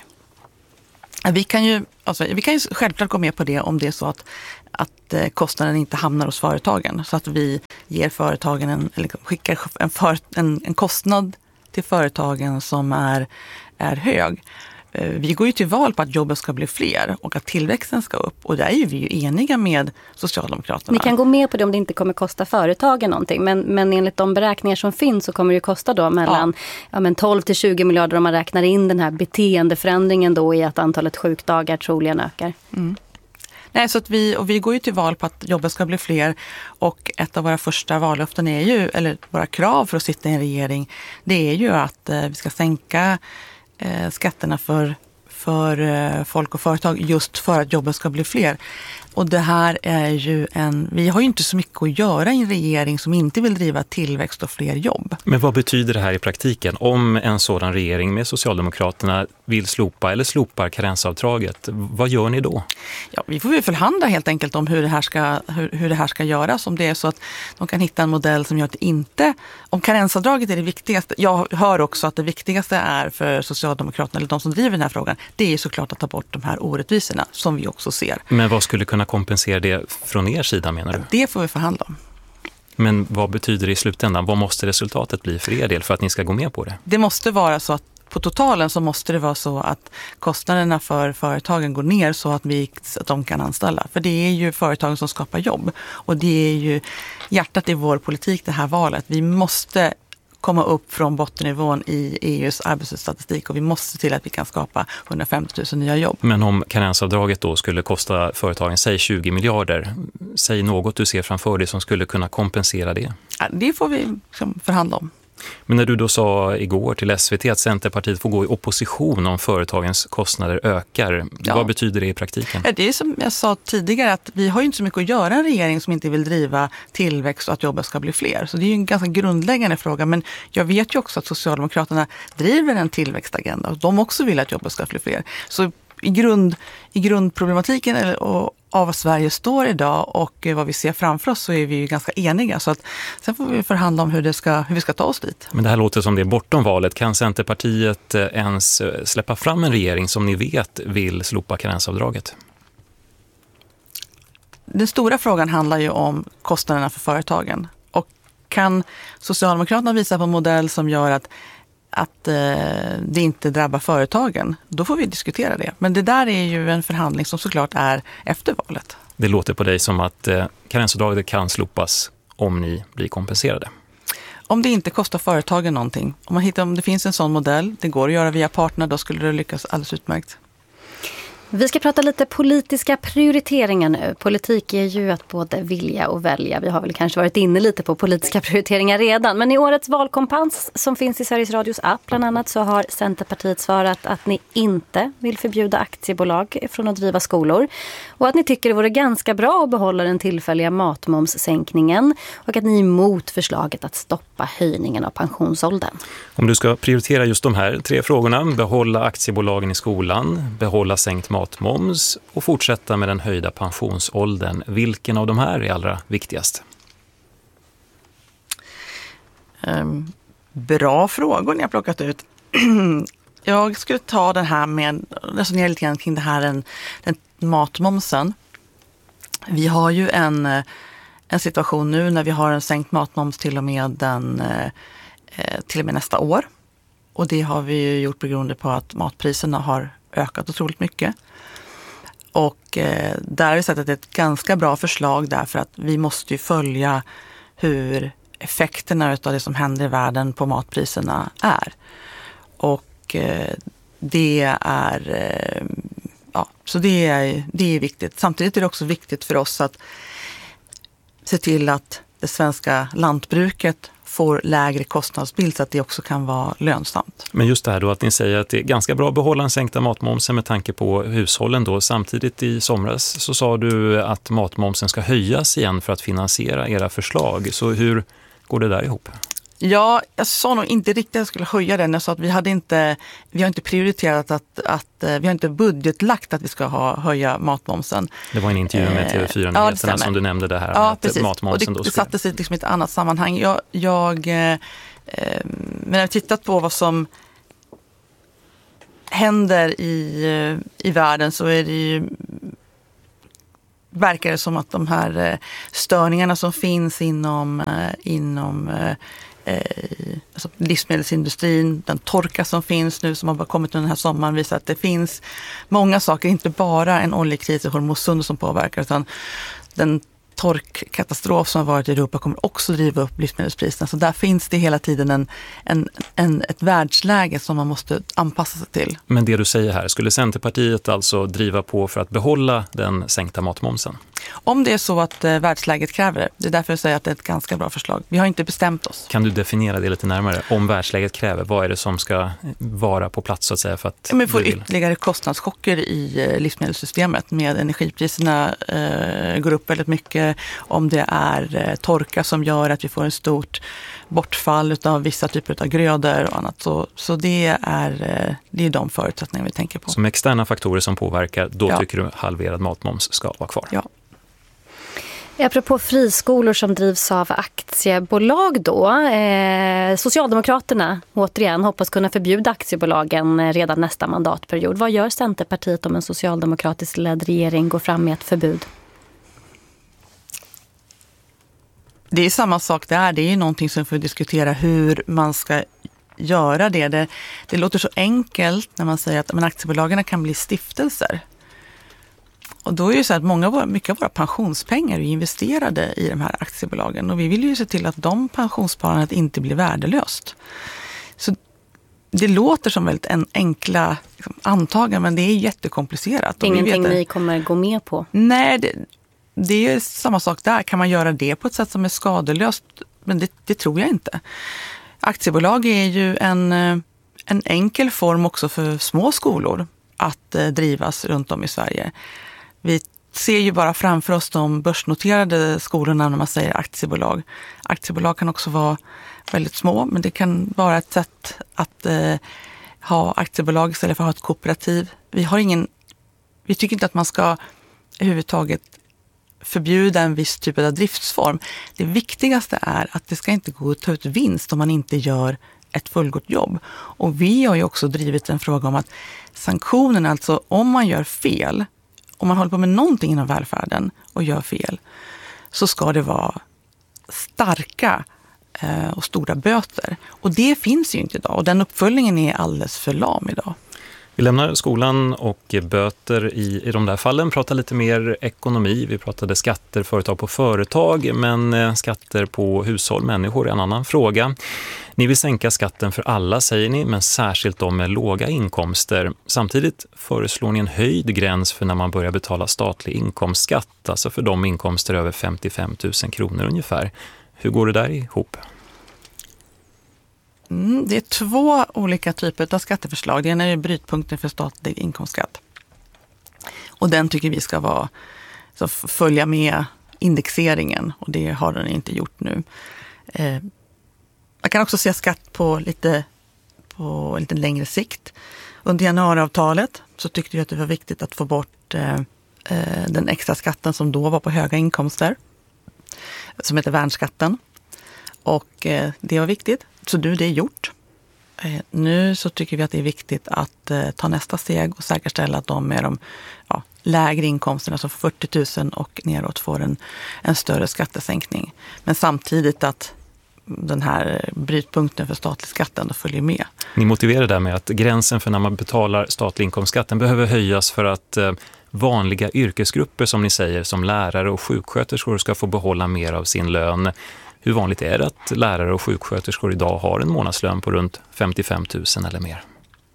Vi kan ju, alltså, vi kan ju självklart gå med på det om det är så att, att kostnaden inte hamnar hos företagen. Så att vi ger företagen en, eller skickar en, för, en, en kostnad till företagen som är, är hög. Vi går ju till val på att jobben ska bli fler och att tillväxten ska upp. Och där är ju vi ju eniga med Socialdemokraterna. Ni kan gå med på det om det inte kommer kosta företagen någonting. Men, men enligt de beräkningar som finns så kommer det kosta då mellan ja. Ja, men tolv till tjugo miljarder om man räknar in den här beteendeförändringen då i att antalet sjukdagar troligen ökar. Mm. Nej, så att vi, och vi går ju till val på att jobben ska bli fler, och ett av våra första vallöften är ju, eller våra krav för att sitta i en regering, det är ju att eh, vi ska sänka eh, skatterna för, för eh, folk och företag just för att jobben ska bli fler. Och det här är ju en, vi har ju inte så mycket att göra i en regering som inte vill driva tillväxt och fler jobb. Men vad betyder det här i praktiken? Om en sådan regering med Socialdemokraterna vill slopa eller slopar karensavdraget, vad gör ni då? Ja, vi får väl förhandla helt enkelt om hur det här ska, hur, hur det här ska göras. Om det är så att de kan hitta en modell som gör att det inte, om karensavdraget är det viktigaste. Jag hör också att det viktigaste är för Socialdemokraterna, eller de som driver den här frågan, det är såklart att ta bort de här orättvisorna som vi också ser. Men vad skulle kunna kompensera det från er sida, menar du? Det får vi förhandla om. Men vad betyder det i slutändan? Vad måste resultatet bli för er del för att ni ska gå med på det? Det måste vara så att på totalen så måste det vara så att kostnaderna för företagen går ner så att, vi, att de kan anställa. För det är ju företagen som skapar jobb. Och det är ju hjärtat i vår politik det här valet. Vi måste komma upp från bottennivån i E U:s arbetslöshetsstatistik, och vi måste se till att vi kan skapa hundrafemtio tusen nya jobb. Men om karensavdraget då skulle kosta företagen, säg tjugo miljarder, säg något du ser framför dig som skulle kunna kompensera det? Ja, det får vi liksom förhandla om. Men när du då sa igår till S V T att Centerpartiet får gå i opposition om företagens kostnader ökar, ja. Vad betyder det i praktiken? Det är som jag sa tidigare, att vi har ju inte så mycket att göra en regering som inte vill driva tillväxt och att jobben ska bli fler. Så det är ju en ganska grundläggande fråga, men jag vet ju också att Socialdemokraterna driver en tillväxtagenda och de också vill att jobben ska bli fler. Så i, grund, i grundproblematiken eller, och, av vad Sverige står idag och vad vi ser framför oss, så är vi ju ganska eniga. Så att, sen får vi förhandla om hur, det ska, hur vi ska ta oss dit. Men det här låter som det är bortom valet. Kan Centerpartiet ens släppa fram en regering som ni vet vill slopa karensavdraget? Den stora frågan handlar ju om kostnaderna för företagen. Och kan Socialdemokraterna visa på en modell som gör att att eh, det inte drabbar företagen, då får vi diskutera det. Men det där är ju en förhandling som såklart är efter valet. Det låter på dig som att eh, karensavdraget kan slopas om ni blir kompenserade. Om det inte kostar företagen någonting. Om man hittar, om det finns en sån modell, det går att göra via partner, då skulle det lyckas alldeles utmärkt. Vi ska prata lite politiska prioriteringar nu. Politik är ju att både vilja och välja. Vi har väl kanske varit inne lite på politiska prioriteringar redan. Men i årets valkompass som finns i Sveriges Radios app bland annat, så har Centerpartiet svarat att ni inte vill förbjuda aktiebolag från att driva skolor. Och att ni tycker det vore ganska bra att behålla den tillfälliga matmomssänkningen. Och att ni är emot förslaget att stoppa höjningen av pensionsåldern. Om du ska prioritera just de här tre frågorna, behålla aktiebolagen i skolan, behålla sänkt matmoms och fortsätta med den höjda pensionsåldern. Vilken av de här är allra viktigast? Um, bra frågor ni har plockat ut. Jag skulle ta den här med, resonera lite grann kring det här, den, den matmomsen. Vi har ju en, en situation nu när vi har en sänkt matmoms till och med, den, till och med nästa år. Och det har vi ju gjort beroende på att matpriserna har ökat otroligt mycket. Och eh, där har vi sett att det är ett ganska bra förslag, därför att vi måste ju följa hur effekterna av det som händer i världen på matpriserna är. Och eh, det är eh, ja, så det är, det är viktigt. Samtidigt är det också viktigt för oss att se till att det svenska lantbruket får lägre kostnadsbild så att det också kan vara lönsamt. Men just det här då att ni säger att det är ganska bra att behålla en sänkta matmomsen med tanke på hushållen då. Samtidigt i somras så sa du att matmomsen ska höjas igen för att finansiera era förslag. Så hur går det där ihop? Ja, jag sa nog inte riktigt att jag skulle höja den. Jag sa att vi, hade inte, vi har inte prioriterat att, att vi har inte budgetlagt att vi ska ha, höja matmomsen. Det var en intervju med T V fyra-nyheterna ja, som du nämnde det här. Ja, precis. Matmomsen och det, då skulle... det satte sig liksom i ett annat sammanhang. Jag, jag, eh, men jag har tittat på vad som händer i, i världen så är det ju, verkar det som att de här störningarna som finns inom, inom alltså livsmedelsindustrin, den torka som finns nu som har kommit under den här sommaren visar att det finns många saker, inte bara en oljekris i Hormuzsund som påverkar utan den torkkatastrof som har varit i Europa kommer också driva upp livsmedelspriserna. Så där finns det hela tiden en, en, en, ett världsläge som man måste anpassa sig till. Men det du säger här, skulle Centerpartiet alltså driva på för att behålla den sänkta matmomsen? Om det är så att eh, världsläget kräver det. Det är därför jag säger att det är ett ganska bra förslag. Vi har inte bestämt oss. Kan du definiera det lite närmare? Om världsläget kräver, vad är det som ska vara på plats så att säga? För att ja, men vi får ytterligare kostnadschocker i eh, livsmedelssystemet med energipriserna eh, går upp väldigt mycket. Om det är eh, torka som gör att vi får en stort bortfall av vissa typer av grödor och annat. Så, så det, är, eh, det är de förutsättningar vi tänker på. Som externa faktorer som påverkar, då ja. Tycker du halverad matmoms ska vara kvar? Ja. Apropå friskolor som drivs av aktiebolag då. Eh, Socialdemokraterna återigen hoppas kunna förbjuda aktiebolagen redan nästa mandatperiod. Vad gör Centerpartiet om en socialdemokratisk ledd regering går fram med ett förbud? Det är samma sak där. Det är ju någonting som får diskutera hur man ska göra det. Det, det låter så enkelt när man säger att men aktiebolagen kan bli stiftelser. Och då är det så att många av våra, mycket av våra pensionspengar är investerade i de här aktiebolagen. Och vi vill ju se till att de pensionssparandet inte blir värdelöst. Så det låter som väldigt en enkla liksom, antaganden, men det är jättekomplicerat. Ingenting ni kommer gå med på? Nej, det, det är samma sak där. Kan man göra det på ett sätt som är skadelöst? Men det, det tror jag inte. Aktiebolag är ju en, en enkel form också för små skolor att eh, drivas runt om i Sverige. Vi ser ju bara framför oss de börsnoterade skolorna när man säger aktiebolag. Aktiebolag kan också vara väldigt små, men det kan vara ett sätt att eh, ha aktiebolag istället för att ha ett kooperativ. Vi har ingen, vi tycker inte att man ska överhuvudtaget förbjuda en viss typ av driftsform. Det viktigaste är att det ska inte gå att ta ut vinst om man inte gör ett fullgott jobb. Och vi har ju också drivit en fråga om att sanktionen, alltså om man gör fel, om man håller på med någonting inom välfärden och gör fel, så ska det vara starka eh, och stora böter. Och det finns ju inte idag och den uppföljningen är alldeles för lam idag. Vi lämnar skolan och böter i, i de där fallen, pratar lite mer ekonomi. Vi pratade skatter, företag på företag, men skatter på hushåll, människor är en annan fråga. Ni vill sänka skatten för alla, säger ni, men särskilt de med låga inkomster. Samtidigt föreslår ni en höjd gräns för när man börjar betala statlig inkomstskatt, alltså för de inkomster över femtiofem tusen kronor ungefär. Hur går det där ihop? Mm, det är två olika typer av skatteförslag. Det ena är brytpunkten för statlig inkomstskatt. Och den tycker vi ska vara, så följa med indexeringen. Och det har den inte gjort nu. Eh, man kan också se skatt på lite, på lite längre sikt. Under januariavtalet så tyckte vi att det var viktigt att få bort eh, den extra skatten som då var på höga inkomster. Som heter värnskatten. Och eh, det var viktigt. Så nu det är gjort. Eh, nu så tycker vi att det är viktigt att eh, ta nästa steg och säkerställa att de med de ja, lägre inkomsterna, alltså fyrtio tusen och neråt, får en, en större skattesänkning. Men samtidigt att den här brytpunkten för statlig skatten då följer med. Ni motiverar det med att gränsen för när man betalar statlig inkomstskatten behöver höjas för att eh, vanliga yrkesgrupper, som ni säger, som lärare och sjuksköterskor ska få behålla mer av sin lön. Hur vanligt är det att lärare och sjuksköterskor idag har en månadslön på runt femtiofem tusen eller mer?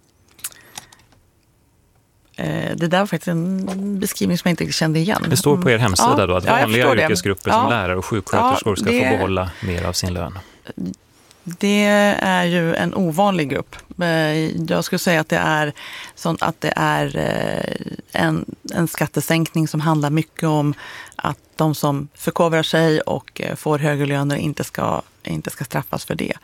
Det där var faktiskt en beskrivning som jag inte kände igen. Det står på er hemsida ja, då att vanliga ja, yrkesgrupper som ja, lärare och sjuksköterskor ja, ska det, få behålla mer av sin lön. Det är ju en ovanlig grupp. Jag skulle säga att det är, sånt att det är en, en skattesänkning som handlar mycket om att de som förkovrar sig och får högre löner inte ska, inte ska straffas för det.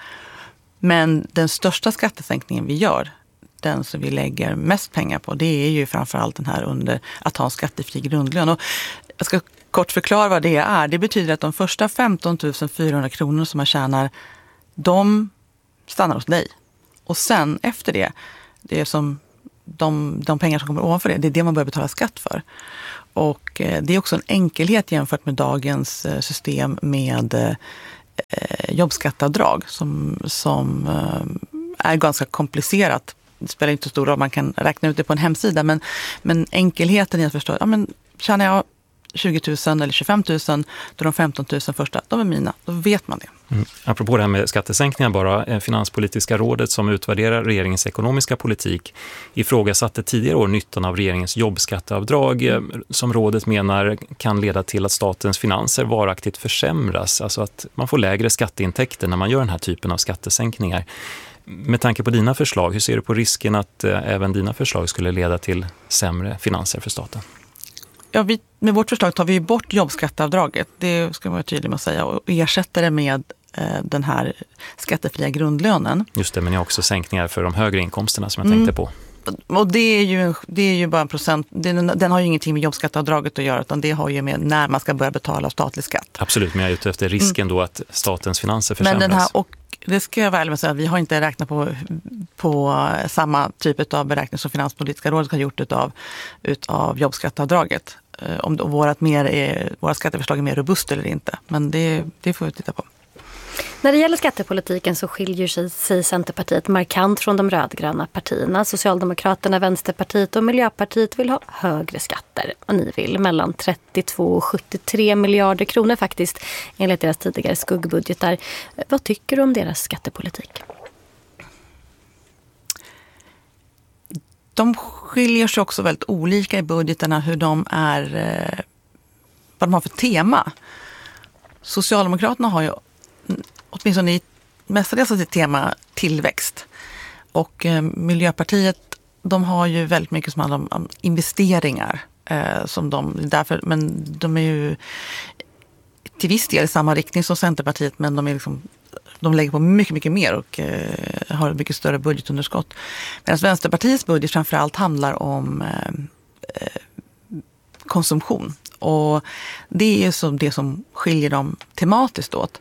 Men den största skattesänkningen vi gör, den som vi lägger mest pengar på, det är ju framförallt den här under att ha en skattefri grundlön. Och jag ska kort förklara vad det är. Det betyder att de första femton tusen fyrahundra kronor som man tjänar, de stannar hos dig. Och sen efter det, det är som de, de pengar som kommer ovanför det, det är det man börjar betala skatt för. Och det är också en enkelhet jämfört med dagens system med eh, jobbskatteavdrag som, som eh, är ganska komplicerat. Det spelar inte så stor roll, man kan räkna ut det på en hemsida, men, men enkelheten är att förstå, ja men tjänar jag tjugo tusen eller tjugofem tusen, då de femton tusen första, de är mina, då vet man det. Mm. Apropå det här med skattesänkningar bara, Finanspolitiska rådet som utvärderar regeringens ekonomiska politik ifrågasatte tidigare år nyttan av regeringens jobbskatteavdrag mm. som rådet menar kan leda till att statens finanser varaktigt försämras, alltså att man får lägre skatteintäkter när man gör den här typen av skattesänkningar. Med tanke på dina förslag, hur ser du på risken att eh, även dina förslag skulle leda till sämre finanser för staten? Ja, vi, med vårt förslag tar vi bort jobbskatteavdraget, det ska man vara tydlig med att säga, och ersätter det med eh, den här skattefria grundlönen. Just det, men ni har också sänkningar för de högre inkomsterna som jag mm. tänkte på. Och det är ju, det är ju bara en procent, den, den har ju ingenting med jobbskatteavdraget att göra, utan det har ju med när man ska börja betala statlig skatt. Absolut, men jag är ute efter risken mm. då att statens finanser försämras. Men den här, och det ska jag väl säga, vi har inte räknat på, på samma typ av beräkning som Finanspolitiska rådet har gjort utav, utav jobbskatteavdraget. Om vårat mer är, våra skatteförslag är mer robust eller inte. Men det, det får vi titta på. När det gäller skattepolitiken så skiljer sig, sig Centerpartiet markant från de rödgröna partierna. Socialdemokraterna, Vänsterpartiet och Miljöpartiet vill ha högre skatter. Och ni vill mellan trettiotvå och sjuttiotre miljarder kronor faktiskt, enligt deras tidigare skuggbudgetar. Vad tycker du om deras skattepolitik? De skiljer sig också väldigt olika i budgeterna, hur de är, vad de har för tema. Socialdemokraterna har ju åtminstone i mestadels sitt tema tillväxt. Och eh, Miljöpartiet, de har ju väldigt mycket som handlar om, om investeringar. Eh, som de, därför, men de är ju till viss del i samma riktning som Centerpartiet, men de är liksom, de lägger på mycket, mycket mer och eh, har ett mycket större budgetunderskott. Medan Vänsterpartiets budget framförallt handlar om eh, konsumtion. Och det är så det som skiljer dem tematiskt åt.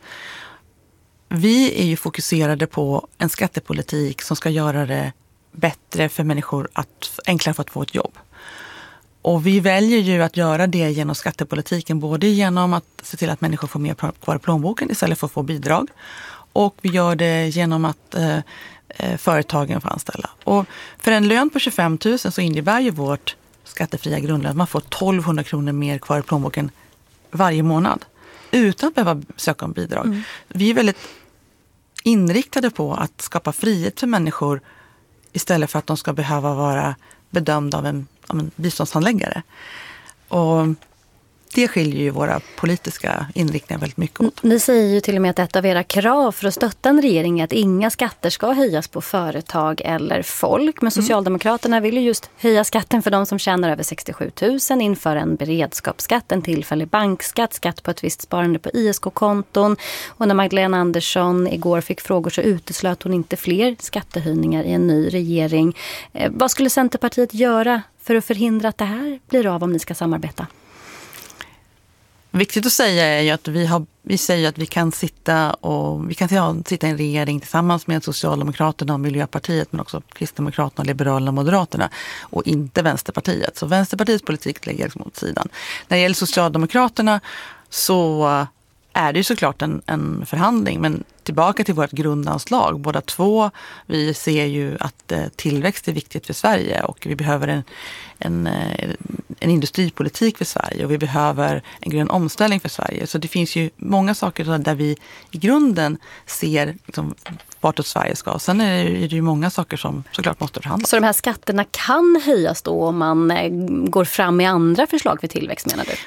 Vi är ju fokuserade på en skattepolitik som ska göra det bättre för människor, att enklare för att få ett jobb. Och vi väljer ju att göra det genom skattepolitiken, både genom att se till att människor får mer kvar i plånboken istället för att få bidrag. Och vi gör det genom att eh, företagen får anställa. Och för en lön på tjugofem tusen så innebär ju vårt skattefria grundlön att man får tolvhundra kronor mer kvar i plånboken varje månad utan att behöva söka om bidrag. Mm. Vi är väldigt inriktade på att skapa frihet för människor istället för att de ska behöva vara bedömda av en, av en biståndshandläggare. Och det skiljer ju våra politiska inriktningar väldigt mycket åt. Ni säger ju till och med att ett av era krav för att stötta en regering är att inga skatter ska höjas på företag eller folk. Men Socialdemokraterna vill ju just höja skatten för de som tjänar över sextiosju tusen, införa en beredskapsskatt, en tillfällig bankskatt, skatt på ett visst sparande på I S K-konton. Och när Magdalena Andersson igår fick frågor så uteslöt hon inte fler skattehöjningar i en ny regering. Eh, vad skulle Centerpartiet göra för att förhindra att det här blir av om ni ska samarbeta? Viktigt att säga är ju att vi, har, vi säger att vi kan sitta och vi kan sitta i en regering tillsammans med Socialdemokraterna och Miljöpartiet, men också Kristdemokraterna, Liberalerna och Moderaterna och inte Vänsterpartiet. Så Vänsterpartiets politik lägger liksom åt sidan. När det gäller Socialdemokraterna så är det ju såklart en, en förhandling, men tillbaka till vårt grundanslag. Båda två, vi ser ju att eh, tillväxt är viktigt för Sverige och vi behöver en, en, en industripolitik för Sverige och vi behöver en grön omställning för Sverige. Så det finns ju många saker där vi i grunden ser liksom, vartåt Sverige ska. Sen är det, är det ju många saker som såklart måste förhandlas. Så de här skatterna kan höjas då om man går fram med andra förslag för tillväxt, menar du?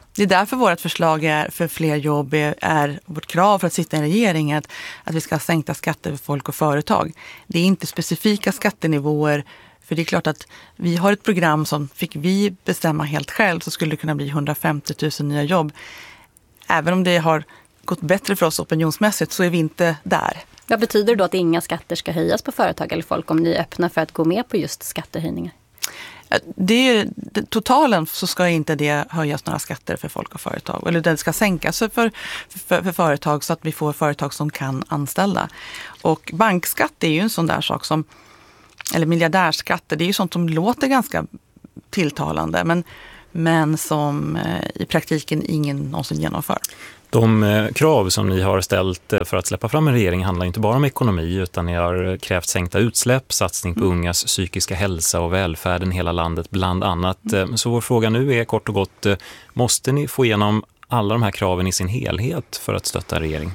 Det är därför vårt förslag är för fler jobb är, är vårt krav för att sitta i en regering att, att vi ska ha sänkta skatter för folk och företag. Det är inte specifika skattenivåer, för det är klart att vi har ett program som fick vi bestämma helt själv så skulle det kunna bli hundrafemtio tusen nya jobb. Även om det har gått bättre för oss opinionsmässigt så är vi inte där. Vad betyder det då att inga skatter ska höjas på företag eller folk om ni är öppna för att gå med på just skattehöjningar? Det är, totalen så ska inte det höjas några skatter för folk och företag. Eller det ska sänkas för, för, för, för företag så att vi får företag som kan anställa. Och bankskatt är ju en sån där sak som, eller miljardärskatter, det är ju sånt som låter ganska tilltalande men, men som eh, i praktiken ingen någonsin genomför. De eh, krav som ni har ställt för att släppa fram en regering handlar inte bara om ekonomi utan ni har krävt sänkta utsläpp, satsning på ungas psykiska hälsa och välfärden i hela landet bland annat. Mm. Så vår fråga nu är kort och gott, måste ni få igenom alla de här kraven i sin helhet för att stötta en regering?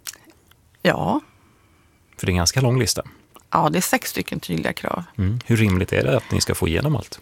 Ja. För det är en ganska lång lista. Ja, det är sex stycken tydliga krav. Mm. Hur rimligt är det att ni ska få igenom allt?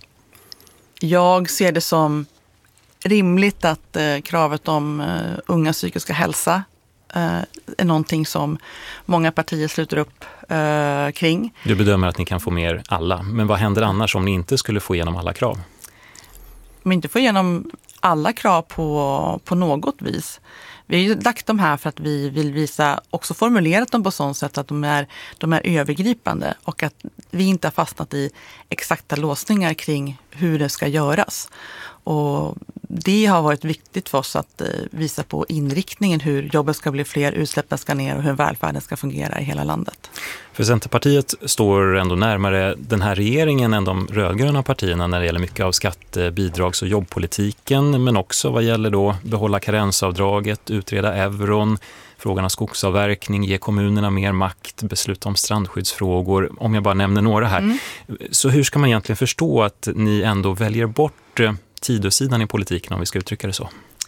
Jag ser det som rimligt att eh, kravet om eh, unga psykiska hälsa eh, är någonting som många partier sluter upp eh, kring. Du bedömer att ni kan få med alla, men vad händer annars om ni inte skulle få igenom alla krav? Om vi inte får igenom alla krav på, på något vis. Vi har ju lagt dem här för att vi vill visa, också formulerat dem på sånt sätt att de är, de är övergripande och att vi inte har fastnat i exakta låsningar kring hur det ska göras. Och det har varit viktigt för oss att visa på inriktningen hur jobben ska bli fler, utsläppen ska ner och hur välfärden ska fungera i hela landet. För Centerpartiet står ändå närmare den här regeringen än de rödgröna partierna när det gäller mycket av skatte-, bidrags- och jobbpolitiken, men också vad gäller då behålla karensavdraget, utreda euron, frågan om skogsavverkning, ge kommunerna mer makt, besluta om strandskyddsfrågor, om jag bara nämner några här. Mm. Så hur ska man egentligen förstå att ni ändå väljer bort tidosidan i politiken, om vi ska uttrycka det så?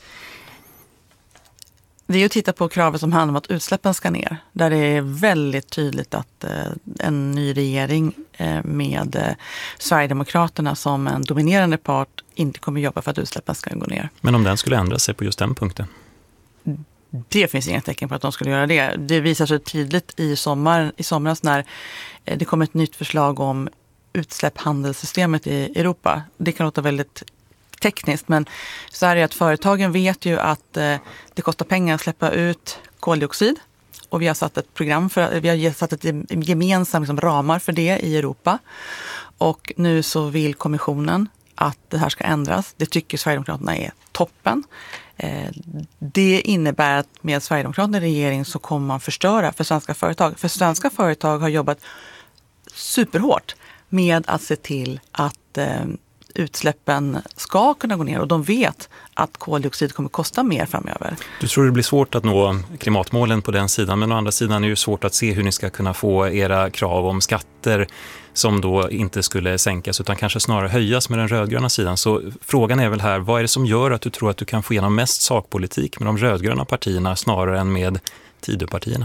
Det är att titta på kravet som handlar om att utsläppen ska ner. Där det är väldigt tydligt att eh, en ny regering eh, med eh, Sverigedemokraterna som en dominerande part inte kommer jobba för att utsläppen ska gå ner. Men om den skulle ändra sig på just den punkten? Det finns inga tecken på att de skulle göra det. Det visar sig tydligt i, sommar, i somras när eh, det kom ett nytt förslag om utsläppshandelssystemet i Europa. Det kan låta väldigt tekniskt, men så är det att företagen vet ju att eh, det kostar pengar att släppa ut koldioxid och vi har satt ett program för, vi har satt ett gemensamt liksom, ramar för det i Europa och nu så vill kommissionen att det här ska ändras. Det tycker Sverigedemokraterna är toppen. Eh, det innebär att med Sverigedemokraterna i regering så kommer man förstöra för svenska företag. För svenska företag har jobbat superhårt med att se till att eh, utsläppen ska kunna gå ner och de vet att koldioxid kommer kosta mer framöver. Du tror det blir svårt att nå klimatmålen på den sidan, men å andra sidan är det svårt att se hur ni ska kunna få era krav om skatter som då inte skulle sänkas utan kanske snarare höjas med den rödgröna sidan. Så frågan är väl här, vad är det som gör att du tror att du kan få igenom mest sakpolitik med de rödgröna partierna snarare än med Tidöpartierna?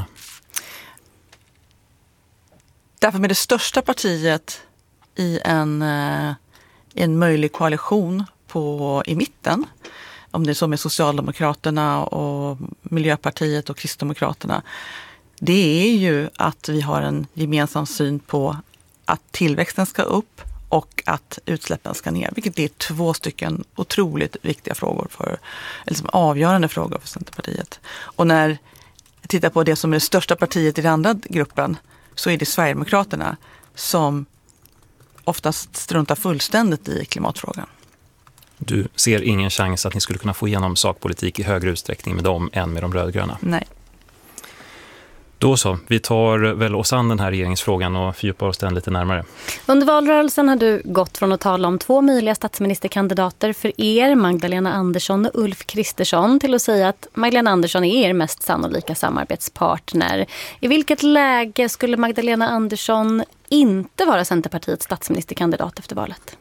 Därför med det största partiet i en en möjlig koalition på, i mitten, om det är så med Socialdemokraterna och Miljöpartiet och Kristdemokraterna, det är ju att vi har en gemensam syn på att tillväxten ska upp och att utsläppen ska ner, vilket är två stycken otroligt viktiga frågor för, eller som avgörande frågor för Centerpartiet. Och när jag tittar på det som är det största partiet i den andra gruppen så är det Sverigedemokraterna som oftast struntar fullständigt i klimatfrågan. Du ser ingen chans att ni skulle kunna få igenom sakpolitik i högre utsträckning med dem än med de rödgröna? Nej. Då så, vi tar väl oss an den här regeringsfrågan och fördjupar oss den lite närmare. Under valrörelsen har du gått från att tala om två möjliga statsministerkandidater för er, Magdalena Andersson och Ulf Kristersson, till att säga att Magdalena Andersson är er mest sannolika samarbetspartner. I vilket läge skulle Magdalena Andersson inte vara Centerpartiets statsministerkandidat efter valet?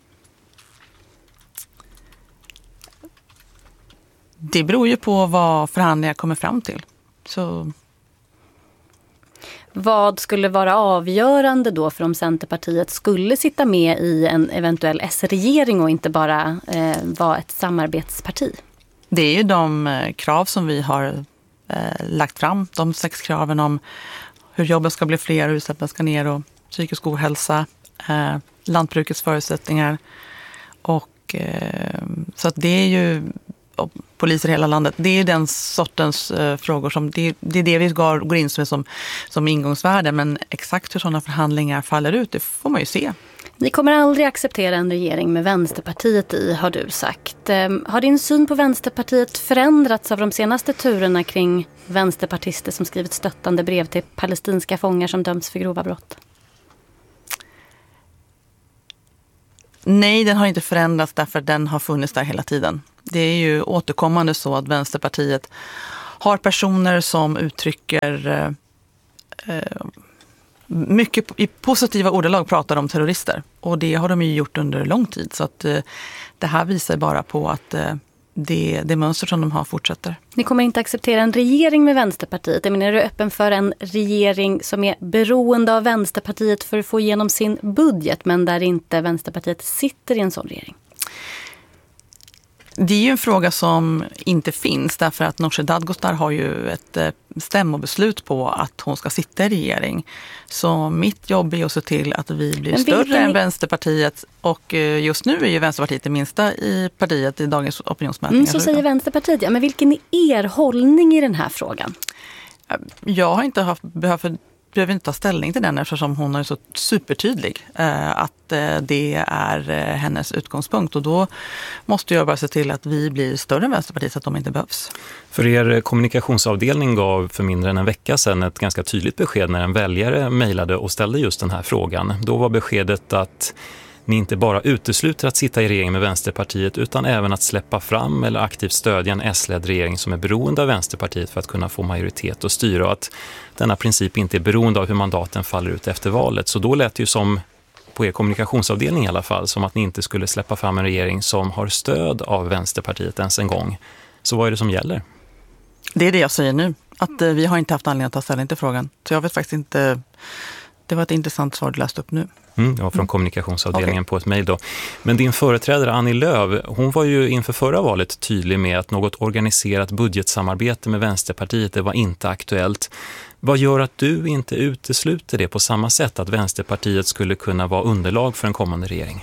Det beror ju på vad förhandlingar kommer fram till. Så... Vad skulle vara avgörande då för om Centerpartiet skulle sitta med i en eventuell S-regering och inte bara eh, vara ett samarbetsparti? Det är ju de krav som vi har eh, lagt fram. De sex kraven om hur jobben ska bli fler, hur utsläppen ska ner och psykisk ohälsa, eh, lantbrukets förutsättningar. Och, eh, så att det är ju poliser i hela landet. Det är den sortens eh, frågor som det, det är det vi går, går in som, som, som ingångsvärde. Men exakt hur sådana förhandlingar faller ut, det får man ju se. Ni kommer aldrig acceptera en regering med Vänsterpartiet i, har du sagt. Eh, har din syn på Vänsterpartiet förändrats av de senaste turerna kring vänsterpartister som skrivit stöttande brev till palestinska fångar som döms för grova brott? Nej, den har inte förändrats därför att den har funnits där hela tiden. Det är ju återkommande så att Vänsterpartiet har personer som uttrycker eh, mycket i positiva ordalag pratar om terrorister. Och det har de ju gjort under lång tid. Så att eh, det här visar bara på att eh, det, det mönster som de har fortsätter. Ni kommer inte acceptera en regering med Vänsterpartiet. Jag menar, är du öppen för en regering som är beroende av Vänsterpartiet för att få igenom sin budget, men där inte Vänsterpartiet sitter i en sån regering? Det är ju en fråga som inte finns därför att Nooshi Dadgostar har ju ett stämmobeslut på att hon ska sitta i regering. Så mitt jobb är att se till att vi blir större än Vänsterpartiet, och just nu är ju Vänsterpartiet det minsta i partiet i dagens opinionsmätningar. Mm, så säger Vänsterpartiet, ja, men vilken är er hållning i den här frågan? Jag har inte haft, behövt behöver inte ta ställning till den eftersom hon är så supertydlig eh, att eh, det är eh, hennes utgångspunkt, och då måste jag bara se till att vi blir större än Vänsterpartiet så att de inte behövs. För er kommunikationsavdelning gav för mindre än en vecka sedan ett ganska tydligt besked när en väljare mejlade och ställde just den här frågan. Då var beskedet att ni inte bara utesluter att sitta i regering med Vänsterpartiet utan även att släppa fram eller aktivt stödja en S-ledd regering som är beroende av Vänsterpartiet för att kunna få majoritet och styra, och att denna princip inte är beroende av hur mandaten faller ut efter valet. Så då lät det ju som, på er kommunikationsavdelning i alla fall, som att ni inte skulle släppa fram en regering som har stöd av Vänsterpartiet ens en gång. Så vad är det som gäller? Det är det jag säger nu, att vi har inte haft anledning att ta ställning till frågan. Så jag vet faktiskt inte, det var ett intressant svar du läste upp nu. Mm, det var från kommunikationsavdelningen okay. På ett mejl då. Men din företrädare Annie Lööf, hon var ju inför förra valet tydlig med att något organiserat budgetsamarbete med Vänsterpartiet, det var inte aktuellt. Vad gör att du inte utesluter det på samma sätt, att Vänsterpartiet skulle kunna vara underlag för en kommande regering?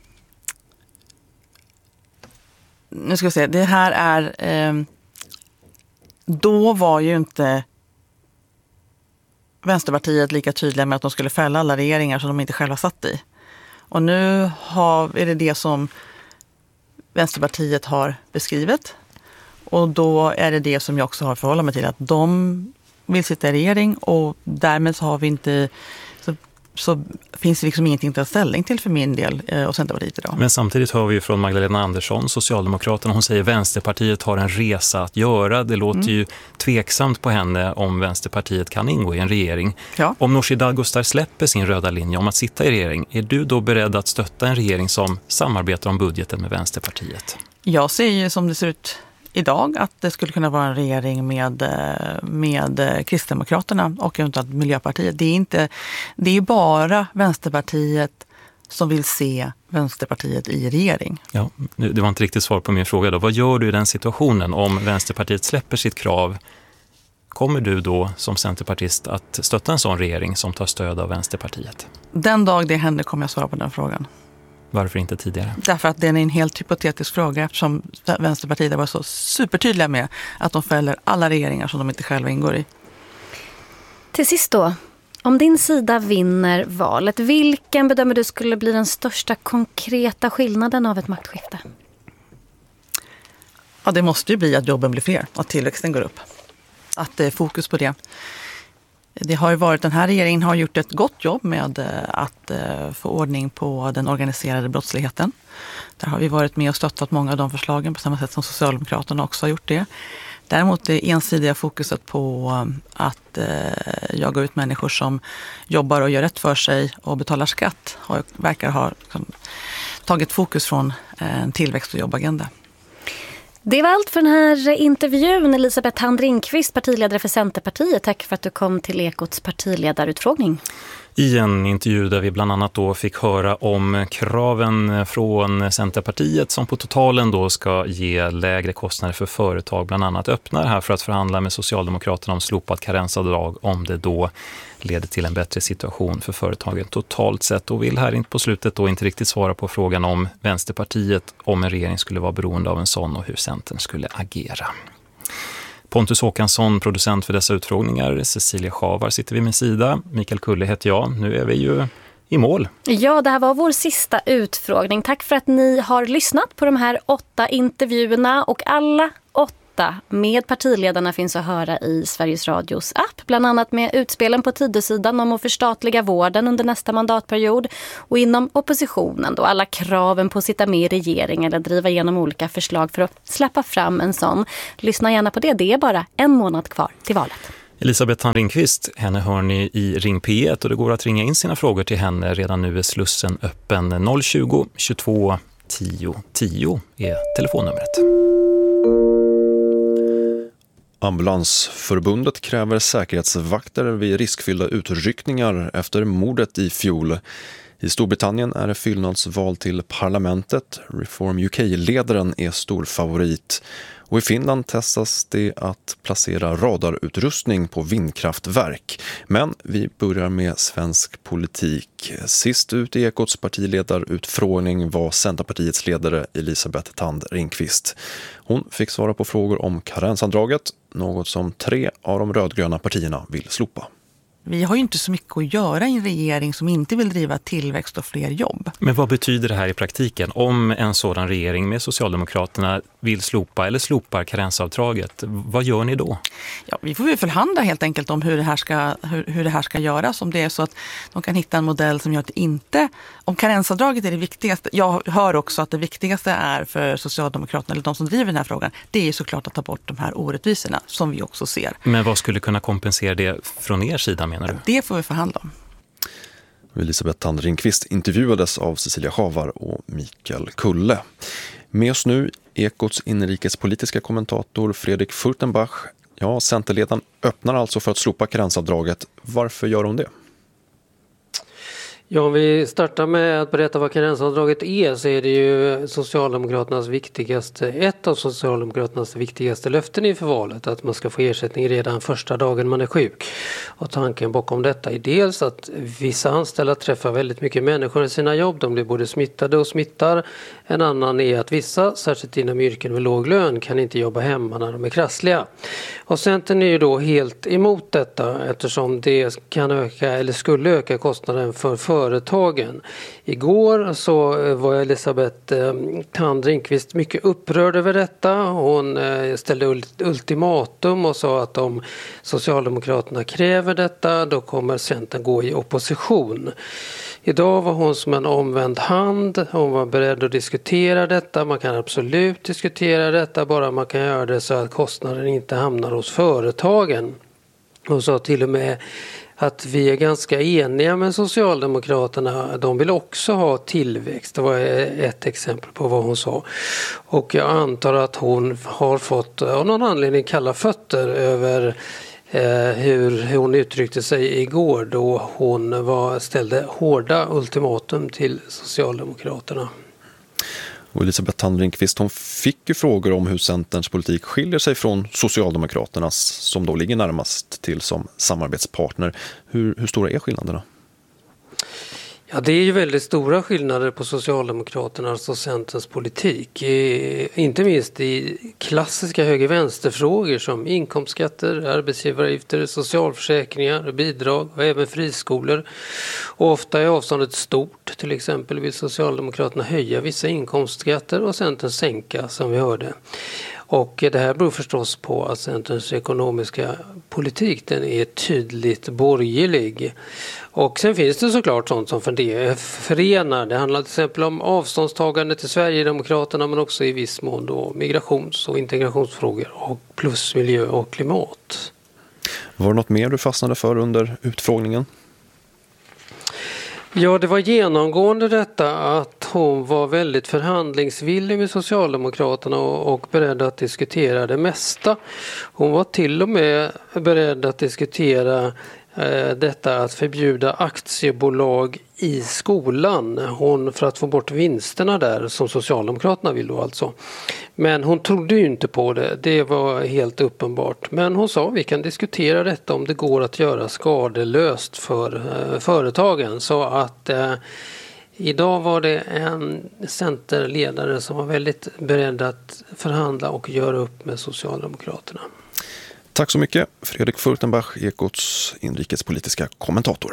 Nu ska vi se, det här är... Eh, då var ju inte Vänsterpartiet lika tydliga med att de skulle fälla alla regeringar som de inte själva satt i. Och nu har, är det det som Vänsterpartiet har beskrivit. Och då är det det som jag också har förhållit mig till, att de vill sitta i regering, och därmed så har vi inte... Så, så finns det liksom ingenting att ta ställning till för min del och Centerpartiet idag. Men samtidigt hör vi ju från Magdalena Andersson, Socialdemokraterna, hon säger Vänsterpartiet har en resa att göra. Det låter mm. ju tveksamt på henne om Vänsterpartiet kan ingå i en regering. Ja. Om Nooshi Dadgostar släpper sin röda linje om att sitta i regering, är du då beredd att stötta en regering som samarbetar om budgeten med Vänsterpartiet? Jag ser ju som det ser ut idag att det skulle kunna vara en regering med, med Kristdemokraterna och eventuellt Miljöpartiet. Det är inte, det är bara Vänsterpartiet som vill se Vänsterpartiet i regering. Ja, det var inte riktigt svar på min fråga då. Vad gör du i den situationen om Vänsterpartiet släpper sitt krav? Kommer du då som centerpartist att stötta en sån regering som tar stöd av Vänsterpartiet? Den dag det händer kommer jag svara på den frågan. Varför inte tidigare? Därför att det är en helt hypotetisk fråga, eftersom Vänsterpartiet var så supertydliga med att de fäller alla regeringar som de inte själva ingår i. Till sist då, om din sida vinner valet, vilken bedömer du skulle bli den största konkreta skillnaden av ett maktskifte? Ja, det måste ju bli att jobben blir fler, att tillväxten går upp. Att det är fokus på det. Det har ju varit, den här regeringen har gjort ett gott jobb med att få ordning på den organiserade brottsligheten. Där har vi varit med och stöttat många av de förslagen på samma sätt som Socialdemokraterna också har gjort det. Däremot det ensidiga fokuset på att jaga ut människor som jobbar och gör rätt för sig och betalar skatt har, verkar ha liksom, tagit fokus från en tillväxt- och jobbagenda. Det var allt för den här intervjun. Elisabeth Thand Ringqvist, partiledare för Centerpartiet. Tack för att du kom till Ekots partiledarutfrågning. I en intervju där vi bland annat då fick höra om kraven från Centerpartiet som på totalen då ska ge lägre kostnader för företag, bland annat öppnar här för att förhandla med Socialdemokraterna om slopat karensavdrag om det då leder till en bättre situation för företagen totalt sett, och vill här på slutet då inte riktigt svara på frågan om Vänsterpartiet, om en regering skulle vara beroende av en sån och hur Centern skulle agera. Pontus Håkansson, producent för dessa utfrågningar. Cecilia Schavar sitter vid min sida. Mikael Kulle heter jag. Nu är vi ju i mål. Ja, det här var vår sista utfrågning. Tack för att ni har lyssnat på de här åtta intervjuerna, och alla åtta med partiledarna finns att höra i Sveriges Radios app. Bland annat med utspelen på Tidösidan om att förstatliga vården under nästa mandatperiod, och inom oppositionen då alla kraven på att sitta med i regering eller driva igenom olika förslag för att släppa fram en sån. Lyssna gärna på det, det är bara en månad kvar till valet. Elisabeth Thand-Ringqvist, henne hör ni i Ring P ett, och det går att ringa in sina frågor till henne. Redan nu är slussen öppen. noll tjugo tjugotvå tio tio är telefonnumret. Ambulansförbundet kräver säkerhetsvakter vid riskfyllda utryckningar efter mordet i fjol. I Storbritannien är det fyllnadsval till parlamentet. Reform U K-ledaren är stor favorit. Och i Finland testas det att placera radarutrustning på vindkraftverk. Men vi börjar med svensk politik. Sist ut i Ekots partiledarutfrågning var Centerpartiets ledare Elisabeth Thand-Ringqvist. Hon fick svara på frågor om karensavdraget, något som tre av de rödgröna partierna vill slopa. Vi har ju inte så mycket att göra i en regering som inte vill driva tillväxt och fler jobb. Men vad betyder det här i praktiken? Om en sådan regering med Socialdemokraterna vill slopa eller slopar karensavdraget, vad gör ni då? Ja, vi får väl förhandla helt enkelt om hur det här ska, hur, hur det här ska göras. Om det är så att de kan hitta en modell som gör att det inte... Om karensavdraget är det viktigaste. Jag hör också att det viktigaste är för Socialdemokraterna, eller de som driver den här frågan, det är såklart att ta bort de här orättvisorna som vi också ser. Men vad skulle kunna kompensera det från er sida, menar du? Det får vi förhandla om. Elisabeth Thand-Ringqvist intervjuades av Cecilia Schavar och Mikael Kulle. Med oss nu Ekots inrikespolitiska kommentator Fredrik Furtenbach. Ja, Centerledaren öppnar alltså för att slopa karensavdraget. Varför gör hon det? Ja, om vi startar med att berätta vad karensavdraget är, så är det ju Socialdemokraternas viktigaste, ett av Socialdemokraternas viktigaste löften inför valet, att man ska få ersättning redan första dagen man är sjuk. Och tanken bakom detta är dels att vissa anställda träffar väldigt mycket människor i sina jobb, de blir både smittade och smittar. En annan är att vissa, särskilt inom yrken med låg lön, kan inte jobba hemma när de är krassliga. Och Centern är ju då helt emot detta, eftersom det kan öka eller skulle öka kostnaden för företagen. Igår så var Elisabeth Thand-Ringqvist mycket upprörd över detta. Hon ställde ultimatum och sa att om Socialdemokraterna kräver detta, då kommer Centern gå i opposition. Idag var hon som en omvänd hand. Hon var beredd att diskutera detta. Man kan absolut diskutera detta, bara man kan göra det så att kostnaden inte hamnar hos företagen. Hon sa till och med att vi är ganska eniga med Socialdemokraterna. De vill också ha tillväxt. Det var ett exempel på vad hon sa. Och jag antar att hon har fått av någon anledning kalla fötter över eh, hur hon uttryckte sig igår, då hon var, ställde hårda ultimatum till Socialdemokraterna. Och Elisabeth Thand-Ringqvist, hon fick ju frågor om hur Centerns politik skiljer sig från Socialdemokraternas, som då ligger närmast till som samarbetspartner. Hur, hur stora är skillnaderna? Ja, det är ju väldigt stora skillnader på Socialdemokraternas och Centerns politik. Inte minst i klassiska höger-vänsterfrågor som inkomstskatter, arbetsgivaravgifter, socialförsäkringar, bidrag och även friskolor. Och ofta är avståndet stort. Till exempel vill Socialdemokraterna höja vissa inkomstskatter och Centern sänka, som vi hörde. Och det här beror förstås på att Centerns ekonomiska politik, den är tydligt borgerlig. Och sen finns det såklart sånt som förenar. Det handlar till exempel om avståndstagande till Sverigedemokraterna, men också i viss mån då migrations- och integrationsfrågor och plus miljö och klimat. Var det något mer du fastnade för under utfrågningen? Ja, det var genomgående detta att hon var väldigt förhandlingsvillig med Socialdemokraterna och, och beredd att diskutera det mesta. Hon var till och med beredd att diskutera detta att förbjuda aktiebolag i skolan. Hon, för att få bort vinsterna där, som Socialdemokraterna vill då alltså. Men hon trodde ju inte på det, det var helt uppenbart. Men hon sa vi kan diskutera detta om det går att göra skadelöst för eh, företagen. Så att eh, idag var det en centerledare som var väldigt beredd att förhandla och göra upp med Socialdemokraterna. Tack så mycket, Fredrik Furtenbach, Ekots inrikespolitiska kommentator.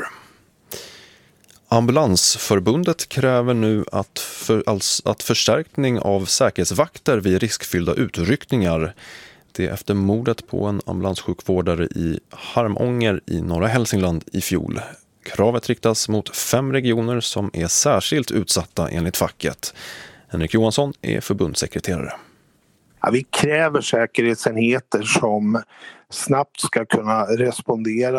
Ambulansförbundet kräver nu att, för, alltså, att förstärkning av säkerhetsvakter vid riskfyllda utryckningar. Det är efter mordet på en ambulanssjukvårdare i Harmånger i norra Hälsingland i fjol. Kravet riktas mot fem regioner som är särskilt utsatta enligt facket. Henrik Johansson är förbundssekreterare. Ja, vi kräver säkerhetsenheter som snabbt ska kunna respondera